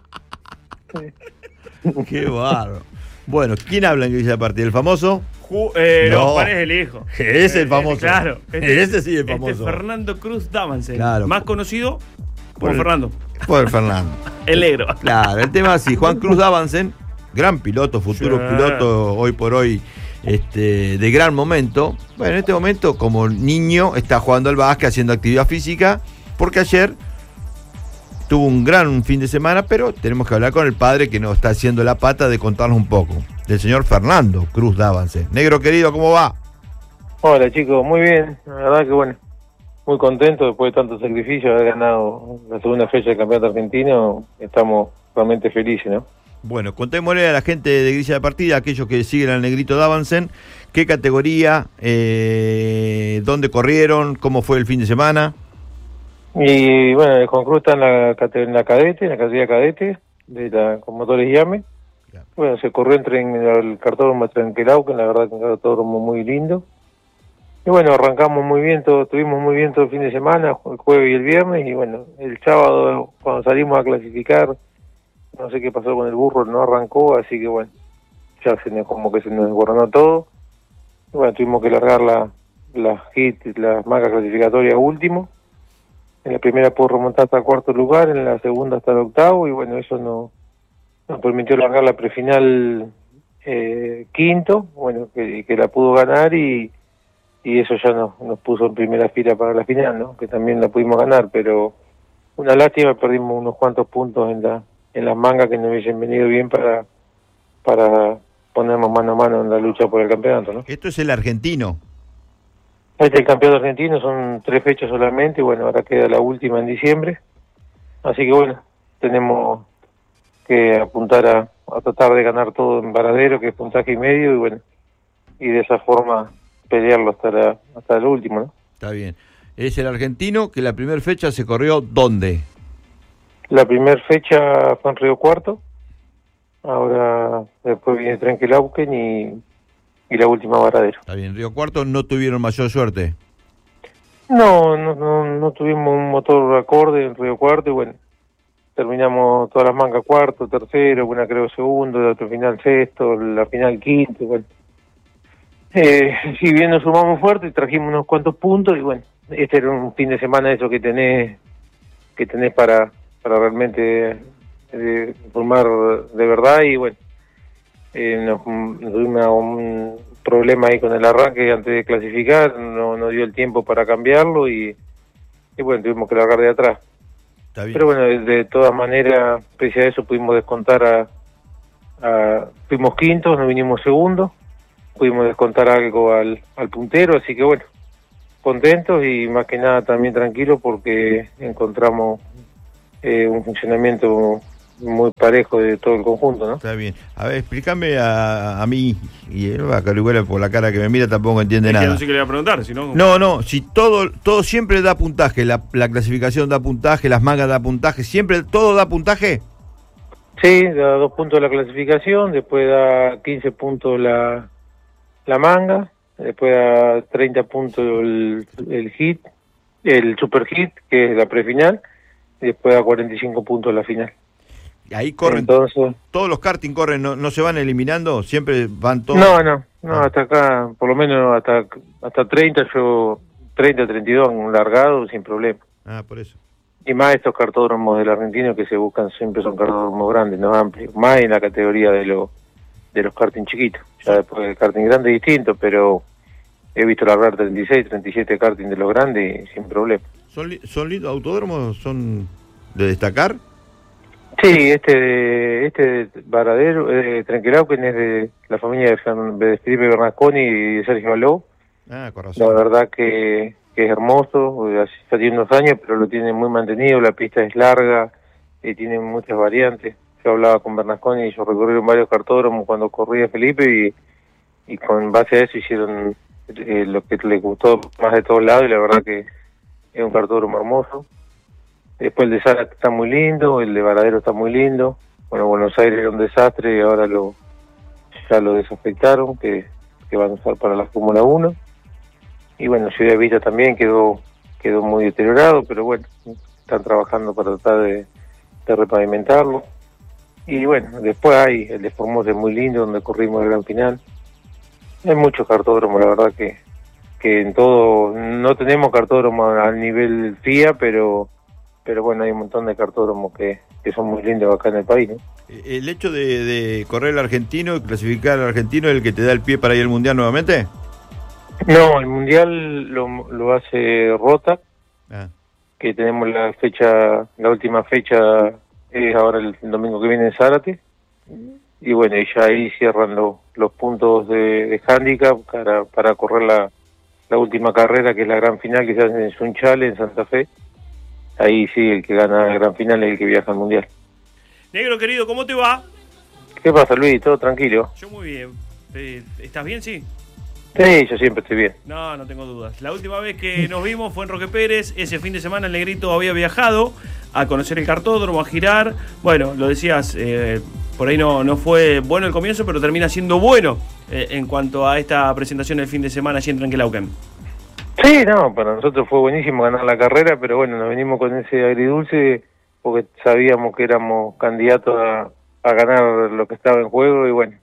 Qué bárbaro. Bueno, ¿quién habla en grilla de partida? ¿El famoso? No, Juan es el hijo. Ese es el famoso. Claro. Ese sí es el famoso. Fernando Cruz Davansen. Claro. Más conocido por Fernando. Por el Fernando. El negro. Claro, el tema es así. Juan Cruz Davansen, gran piloto, futuro piloto, hoy por hoy, de gran momento. Bueno, en este momento, como niño, está jugando al básquet, haciendo actividad física, porque ayer tuvo un gran fin de semana, pero tenemos que hablar con el padre que nos está haciendo la pata de contarnos un poco, del señor Fernando Cruz Davansen. Negro querido, ¿cómo va? Hola chicos, muy bien, la verdad que bueno, muy contento después de tanto sacrificio, haber ganado la segunda fecha del campeonato argentino, estamos realmente felices, ¿no? Bueno, contémosle a la gente de grilla de partida, aquellos que siguen al negrito Davansen, qué categoría, dónde corrieron, cómo fue el fin de semana. Y bueno, el Juan Cruz está en la categoría cadete, con motores Yame. Bueno, se corrió en el cartódromo Trenquelauquen, la verdad que un cartódromo muy lindo. Y bueno, arrancamos muy bien, estuvimos muy bien todo el fin de semana, el jueves y el viernes, y bueno, el sábado cuando salimos a clasificar, no sé qué pasó con el burro, no arrancó, así que bueno, ya como que se nos desborronó todo. Y bueno, tuvimos que largar las marcas clasificatorias último. En la primera pudo remontar hasta el cuarto lugar, en la segunda hasta el octavo, y bueno, eso nos permitió largar la prefinal quinto, bueno, que la pudo ganar, y eso ya nos puso en primera fila para la final, ¿no? Que también la pudimos ganar, pero una lástima, perdimos unos cuantos puntos en las mangas que nos hubiesen venido bien para ponernos mano a mano en la lucha por el campeonato, ¿no? Esto es el argentino. Este es el campeonato argentino, son 3 fechas solamente, y bueno, ahora queda la última en diciembre, así que bueno, tenemos que apuntar a tratar de ganar todo en Varadero, que es puntaje y medio, y bueno, y de esa forma pelearlo hasta el último, ¿no? Está bien. Es el argentino que la primera fecha se corrió ¿dónde? La primera fecha fue en Río Cuarto, ahora después viene Trenquelauquen y la última Varadero. Está bien, Río Cuarto no tuvieron mayor suerte. No tuvimos un motor acorde en Río Cuarto, y bueno, terminamos todas las mangas cuarto, tercero, una creo segundo, la otra final sexto, la final quinto, y bueno. Si bien nos sumamos fuerte, trajimos unos cuantos puntos, y bueno, este era un fin de semana eso que tenés para realmente formar de verdad, y bueno, nos tuvimos un problema ahí con el arranque antes de clasificar, no dio el tiempo para cambiarlo, y bueno, tuvimos que largar de atrás. Está bien. Pero bueno, de todas maneras, pese a eso pudimos descontar fuimos quintos, nos vinimos segundos, pudimos descontar algo al puntero, así que bueno, contentos y más que nada también tranquilos porque encontramos un funcionamiento muy parejo de todo el conjunto, ¿no? Está bien. A ver, explícame a mí, y él va a Calihuela por la cara que me mira tampoco entiende nada. Que no sé qué le voy a preguntar, si no... No, si todo siempre da puntaje, la clasificación da puntaje, las mangas da puntaje, siempre todo da puntaje. Sí, da 2 puntos la clasificación, después da 15 puntos la manga, después da 30 puntos el hit, el super hit, que es la prefinal, y después da 45 puntos la final. Y ahí corren, entonces, todos los karting corren, no se van eliminando, siempre van todos. No, hasta acá, por lo menos hasta 30, 32 han largado sin problema. Por eso. Y más estos cartódromos del argentino que se buscan siempre son cartódromos grandes, no amplios, más en la categoría de los karting chiquitos. Ya después el karting grande es distinto, pero he visto largar 36, 37 karting de los grandes y sin problema. ¿Son lindos autódromos? ¿Son de destacar? Sí, este Varadero, Trenquelauquen es de la familia de Felipe Bernasconi y de Sergio Aló. Con razón. La verdad que es hermoso, ya tiene unos años, pero lo tiene muy mantenido, la pista es larga, tiene muchas variantes. Yo hablaba con Bernasconi y ellos recorrieron varios cartódromos cuando corría Felipe y con base a eso hicieron lo que les gustó más de todos lados y la verdad que es un cartódromo hermoso. Después el de Zárate está muy lindo, el de Varadero está muy lindo. Bueno, Buenos Aires era un desastre y ahora ya lo desafectaron, que van a usar para la Fórmula 1. Y bueno, Ciudad Villa también quedó muy deteriorado, pero bueno, están trabajando para tratar de repavimentarlo. Y bueno, después hay el de Formosa, es muy lindo, donde corrimos el gran final. Hay muchos cartódromos, la verdad que en todo, no tenemos cartódromos al nivel FIA, pero bueno, hay un montón de cartódromos que son muy lindos acá en el país, ¿no? ¿El hecho de correr el argentino y clasificar al argentino es el que te da el pie para ir al Mundial nuevamente? No, el Mundial lo hace Rota, que tenemos la última fecha es ahora el domingo que viene en Zárate, y bueno, y ya ahí cierran los puntos de handicap para correr la última carrera, que es la gran final que se hace en Sunchales, en Santa Fe. Ahí sí, el que gana la gran final es el que viaja al Mundial. Negro querido, ¿cómo te va? ¿Qué pasa, Luis? ¿Todo tranquilo? Yo muy bien. ¿Estás bien, sí? Sí, yo siempre estoy bien. No tengo dudas. La última vez que nos vimos fue en Roque Pérez. Ese fin de semana el Negrito había viajado a conocer el cartódromo, a girar. Bueno, lo decías, por ahí no fue bueno el comienzo, pero termina siendo bueno en cuanto a esta presentación del fin de semana allí en Trenquelauquen. Sí, para nosotros fue buenísimo ganar la carrera, pero bueno, nos venimos con ese agridulce porque sabíamos que éramos candidatos a ganar lo que estaba en juego y bueno,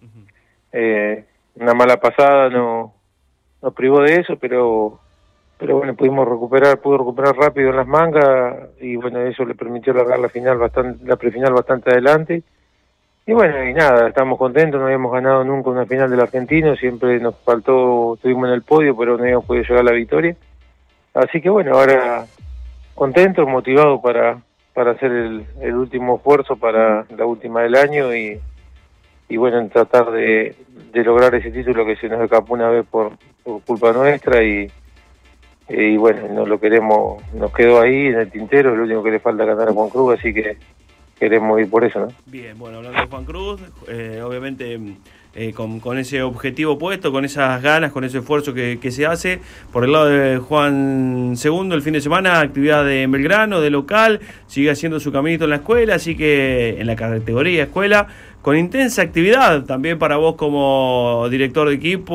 una mala pasada nos privó de eso, pero bueno, pudo recuperar rápido en las mangas y bueno, eso le permitió largar la prefinal bastante adelante. Y bueno, y nada, estamos contentos, no habíamos ganado nunca una final del argentino, siempre nos faltó, estuvimos en el podio, pero no habíamos podido llegar a la victoria. Así que bueno, ahora contentos, motivados para hacer el último esfuerzo para la última del año y bueno, en tratar de lograr ese título que se nos escapó una vez por culpa nuestra y bueno, no lo queremos, nos quedó ahí en el tintero, es lo único que le falta ganar a Juan Cruz, así que queremos ir por eso, ¿no? Bien, bueno, hablando de Juan Cruz, obviamente con ese objetivo puesto, con esas ganas, con ese esfuerzo que se hace. Por el lado de Juan II, el fin de semana, actividad de Belgrano, de local, sigue haciendo su caminito en la escuela, así que en la categoría escuela, con intensa actividad también para vos como director de equipo,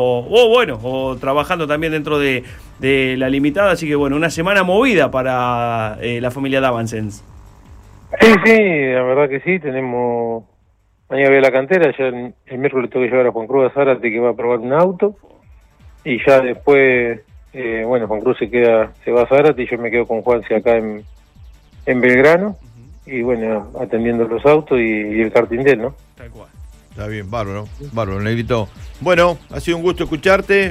o trabajando también dentro de la limitada, así que bueno, una semana movida para la familia Davancens. Sí, la verdad que sí, tenemos... Mañana voy a la cantera, ya el miércoles tengo que llevar a Juan Cruz a Zárate que va a probar un auto, y ya después, Juan Cruz se va a Zárate y yo me quedo con Juanse acá en Belgrano, y bueno, atendiendo los autos y el karting de él, ¿no? Tal cual. Está bien, bárbaro, Negrito. Bueno, ha sido un gusto escucharte,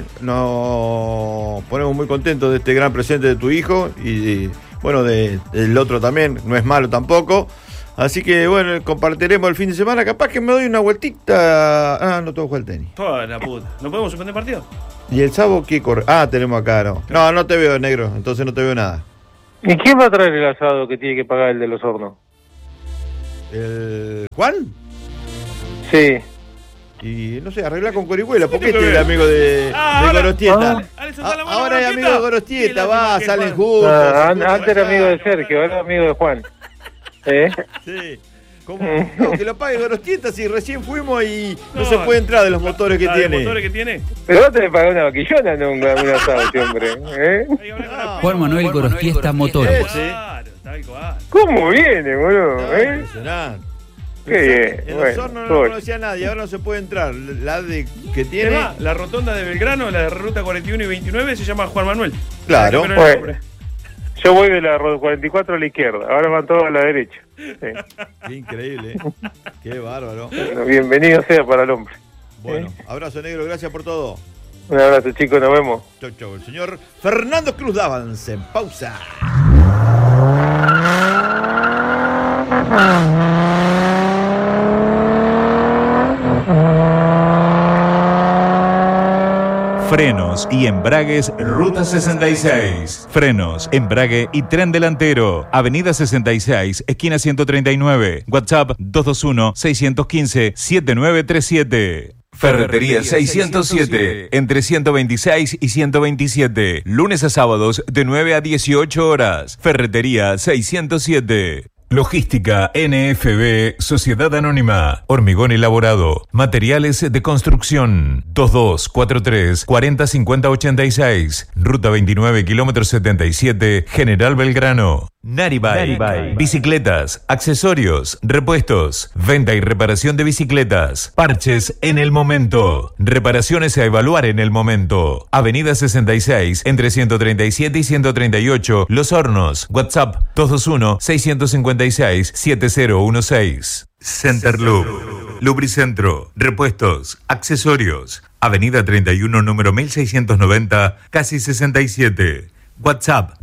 nos ponemos muy contentos de este gran presente de tu hijo y del otro también, no es malo tampoco. Así que bueno, compartiremos el fin de semana. Capaz que me doy una vueltita. No tengo que jugar al tenis. Toda la puta. ¿No podemos suspender partido? ¿Y el sábado qué corre? Tenemos acá, ¿no? No te veo, negro. Entonces no te veo nada. ¿Y quién va a traer el asado que tiene que pagar el de los hornos? ¿El Juan? Sí. Y no sé, arregla con Corihuela, porque este es el amigo de Gorostieta. Ahora es amigo de Gorostieta, va, salen juntos. Antes era amigo de Sergio, ahora es amigo de Juan. Sí. ¿Cómo? No, que lo pague Gorostieta si recién fuimos y no se puede entrar de los motores que tiene. ¿Motores que tiene? Pero vos tenés que pagar una vaquillona, no un asado, este hombre. Juan Manuel Gorostieta Motores. ¿Cómo viene, boludo? Impresionante. Qué bien. En los hornos no lo conocía nadie, ahora no se puede entrar. La de que tiene. La rotonda de Belgrano, la de ruta 41 y 29, se llama Juan Manuel. Claro. Bueno, yo voy de la 44 a la izquierda, ahora van todos a la derecha. Sí. Qué increíble, qué bárbaro. Bueno, bienvenido sea para el hombre. Bueno, abrazo negro, gracias por todo. Un abrazo, chicos, nos vemos. Chau, chau. El señor Fernando Cruz Davance en pausa. Frenos y embragues Ruta 66. Frenos, embrague y tren delantero. Avenida 66, esquina 139. WhatsApp 221-615-7937. Ferretería 607, entre 126 y 127. Lunes a sábados de 9 a 18 horas. Ferretería 607. Logística NFB, Sociedad Anónima, Hormigón Elaborado, Materiales de Construcción, 2243 405086, Ruta 29, kilómetro 77, General Belgrano. Naribike, bicicletas, accesorios, repuestos, venta y reparación de bicicletas, parches en el momento, reparaciones a evaluar en el momento. Avenida 66, entre 137 y 138, Los Hornos. WhatsApp 221-656-7016. Center Loop, Lubricentro, repuestos, accesorios. Avenida 31, número 1690, casi 67. WhatsApp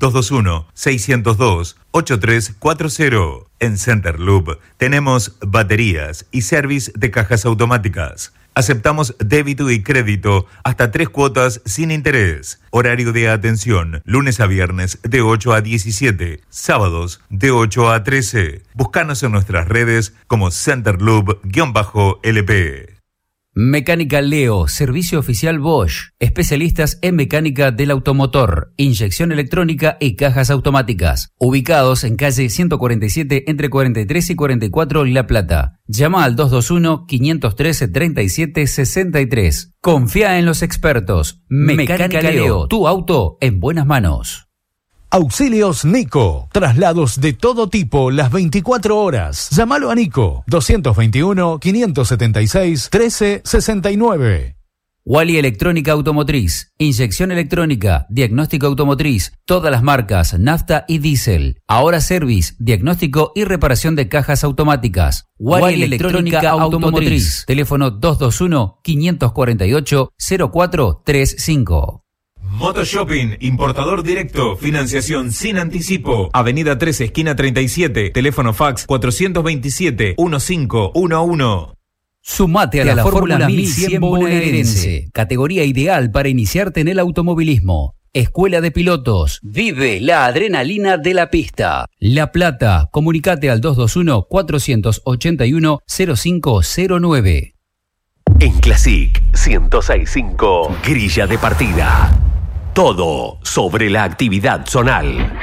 221-602-8340. En Center Loop tenemos baterías y service de cajas automáticas. Aceptamos débito y crédito hasta 3 cuotas sin interés. Horario de atención, lunes a viernes de 8 a 17, sábados de 8 a 13. Búscanos en nuestras redes como Center Loop-LP. Mecánica Leo, servicio oficial Bosch, especialistas en mecánica del automotor, inyección electrónica y cajas automáticas, ubicados en calle 147 entre 43 y 44 La Plata. Llama al 221-513-3763. Confía en los expertos. Mecánica Leo, tu auto en buenas manos. Auxilios Nico. Traslados de todo tipo las 24 horas. Llámalo a Nico. 221-576-1369. Wally Electrónica Automotriz. Inyección electrónica, diagnóstico automotriz, todas las marcas, nafta y diésel. Ahora service, diagnóstico y reparación de cajas automáticas. Wally Electrónica Automotriz. Teléfono 221-548-0435. Motoshopping, importador directo, financiación sin anticipo. Avenida 13, esquina 37, teléfono fax 427-1511. Sumate a la Fórmula 1100 bonaerense, categoría ideal para iniciarte en el automovilismo. Escuela de pilotos, vive la adrenalina de la pista. La Plata, comunicate al 221-481-0509. En Classic 106.5, grilla de partida. Todo sobre la actividad zonal.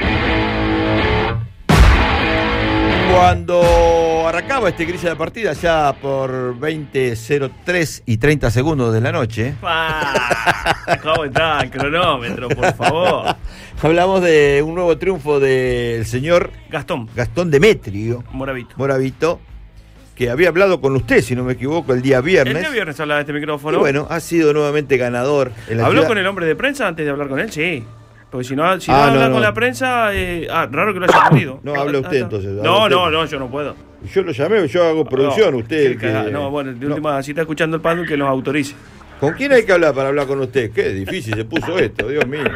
Cuando arrancaba este grilla de partida, ya por 20:03 y 30 segundos de la noche. ¿Cómo está el cronómetro, por favor? Hablamos de un nuevo triunfo del señor Gastón Demetrio Moravito, que había hablado con usted, si no me equivoco, el día viernes. El día viernes hablaba de este micrófono. Y bueno, ha sido nuevamente ganador. ¿Habló con el hombre de prensa antes de hablar con él? Sí. Porque si no habla con la prensa, raro que lo haya podido. No, habla usted entonces. No, yo no puedo. Yo lo llamé, yo hago producción, usted. Bueno, de última, si está escuchando el panel, que nos autorice. ¿Con quién hay que hablar para hablar con usted? Qué difícil se puso esto, Dios mío.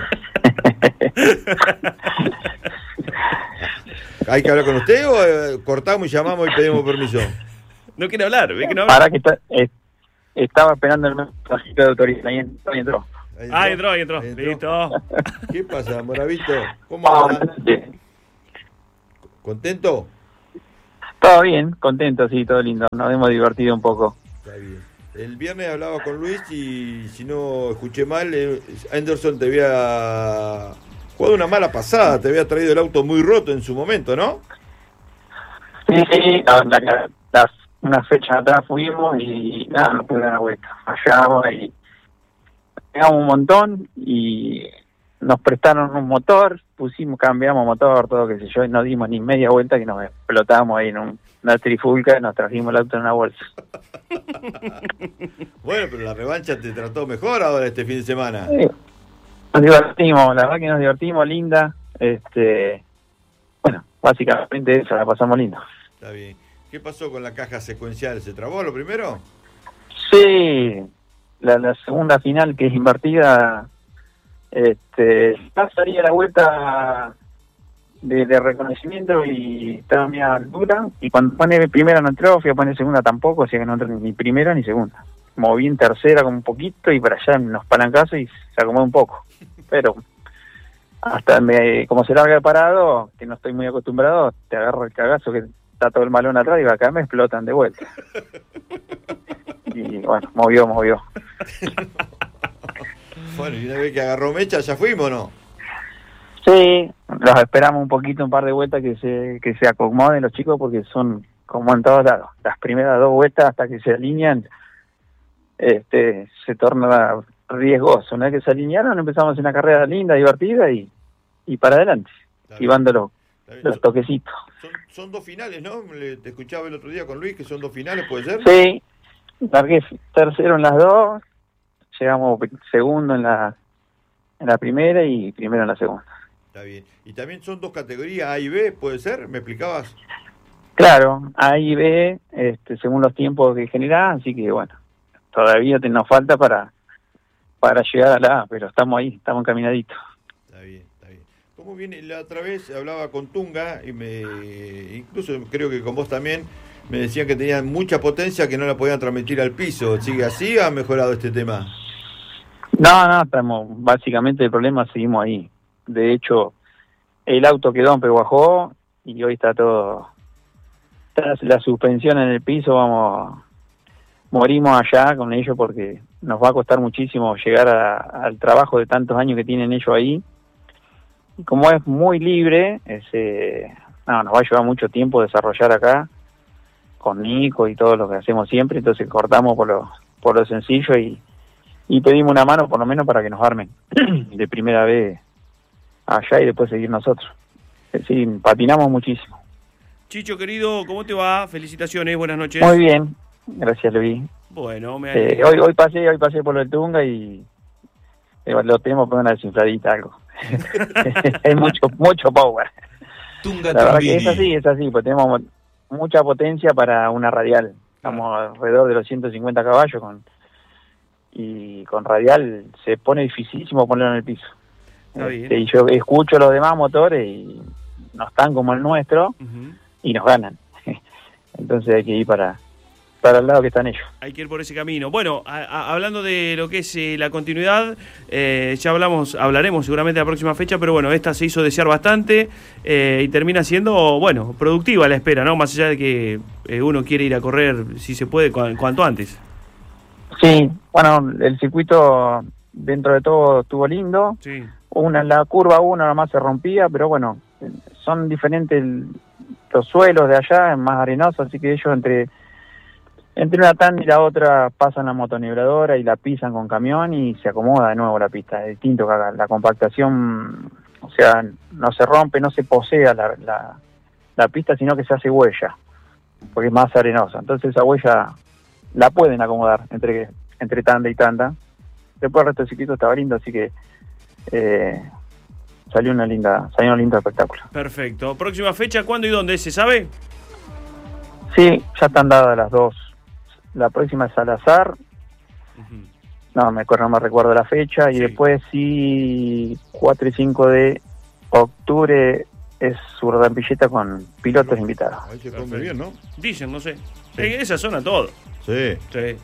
¿Hay que hablar con usted o cortamos y llamamos y pedimos permiso? No quiere hablar, ve que no Para habla. que estaba esperando el mensajito de autorización y entró. Entró. Listo. ¿Qué pasa, Moravito? ¿Cómo anda? ¿Contento? Todo bien, contento, sí, todo lindo. Nos hemos divertido un poco. Está bien. El viernes hablaba con Luis y si no escuché mal, Anderson te había jugado una mala pasada, te había traído el auto muy roto en su momento, ¿no? Sí, una fecha atrás fuimos y nada, no pude dar la vuelta. Fallamos y pegamos un montón y nos prestaron un motor, cambiamos motor, todo qué sé yo, y no dimos ni media vuelta que nos explotamos ahí en una trifulca y nos trajimos el auto en una bolsa. Bueno, pero la revancha te trató mejor ahora este fin de semana. Sí. Nos divertimos, la verdad que nos divertimos, linda. Bueno, básicamente eso, la pasamos lindo. Está bien. ¿Qué pasó con la caja secuencial? ¿Se trabó lo primero? Sí, la segunda final que es invertida, pasaría la vuelta de reconocimiento y estaba a mi altura, y cuando pone primera no entró, fui a poner segunda tampoco, así que no entró ni primera ni segunda. Moví en tercera con un poquito y para allá unos palancazos y se acomodó un poco. Pero hasta como se larga el parado, que no estoy muy acostumbrado, te agarro el cagazo que está todo el malón atrás y acá me explotan de vuelta. Y bueno, movió. Bueno, y una vez que agarró mecha, ¿ya fuimos o no? Sí, los esperamos un poquito, un par de vueltas que se acomoden los chicos, porque son como en todos lados. Las primeras 2 vueltas hasta que se alinean, se torna riesgoso. Una vez que se alinearon, empezamos a hacer una carrera linda, divertida y para adelante, esquivando los toquecitos. Son 2 finales, ¿no? Te escuchaba el otro día con Luis que son 2 finales, ¿puede ser? Sí, largué tercero en las 2, llegamos segundo en la primera y primero en la segunda. Está bien. Y también son 2 categorías, A y B, ¿puede ser? ¿Me explicabas? Claro, A y B, según los tiempos que generás, así que bueno, todavía nos falta para llegar a la A, pero estamos ahí, estamos encaminaditos. Está bien. ¿Cómo viene? La otra vez hablaba con Tunga y incluso creo que con vos también, me decían que tenían mucha potencia que no la podían transmitir al piso. ¿Sigue así o ha mejorado este tema? No, estamos, básicamente el problema seguimos ahí. De hecho, el auto quedó en Peguajó y hoy está la suspensión en el piso, morimos allá con ellos porque nos va a costar muchísimo llegar al trabajo de tantos años que tienen ellos ahí. Y como es muy libre, nos va a llevar mucho tiempo desarrollar acá con Nico y todo lo que hacemos siempre, entonces cortamos por lo sencillo y pedimos una mano por lo menos para que nos armen de primera vez allá y después seguir nosotros. Sí, patinamos muchísimo. Chicho, querido, ¿cómo te va? Felicitaciones, buenas noches. Muy bien, gracias, Luis. Bueno, hoy pasé por lo del Tunga y lo tenemos por una desinfladita, algo. Hay mucho power. Tunga la verdad que es así, pues tenemos mucha potencia para una radial. Estamos alrededor de los 150 caballos y con radial se pone dificilísimo ponerlo en el piso. Y yo escucho los demás motores y no están como el nuestro y nos ganan. Entonces hay que ir para el lado que están ellos. Hay que ir por ese camino. Bueno, hablando de lo que es la continuidad, ya hablaremos seguramente la próxima fecha, pero bueno, esta se hizo desear bastante y termina siendo, bueno, productiva la espera, ¿no? Más allá de que uno quiere ir a correr, si se puede, cuanto antes. Sí, bueno, el circuito dentro de todo estuvo lindo. Sí. La curva 1 nomás se rompía, pero bueno, son diferentes los suelos de allá, es más arenoso, así que ellos entre una tanda y la otra pasan la motonibradora y la pisan con camión y se acomoda de nuevo la pista. Es distinto que acá. La compactación, o sea, no se rompe, no se posea la pista, sino que se hace huella, porque es más arenosa. Entonces esa huella la pueden acomodar entre tanda y tanda. Después el resto del circuito estaba lindo, así que salió un lindo espectáculo. Perfecto. ¿Próxima fecha cuándo y dónde? ¿Se sabe? Sí, ya están dadas las 2. La próxima es Salazar. No me recuerdo la fecha. Y después sí, 4 y 5 de octubre es Urdampilleta con pilotos invitados. Ahí se come bien, ¿no? Dicen, no sé. En esa zona todo. Sí. Sí.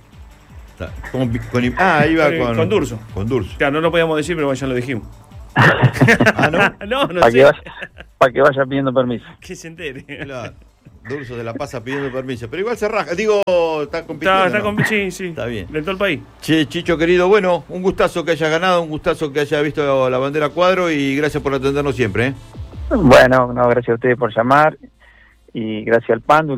Ahí va con Durso. Con Durso. Claro, no lo podíamos decir, pero ya lo dijimos. ¿No? No para sé. Para que vaya pidiendo permiso. Que se entere. Claro. Durso se la pasa pidiendo permiso, pero igual se raja. Digo, está compitiendo. Sí. Está bien. De todo el país. Che, Chicho querido, bueno, un gustazo que hayas ganado, un gustazo que hayas visto la bandera a cuadro y gracias por atendernos siempre. Bueno, no, gracias a ustedes por llamar y gracias al Pandu.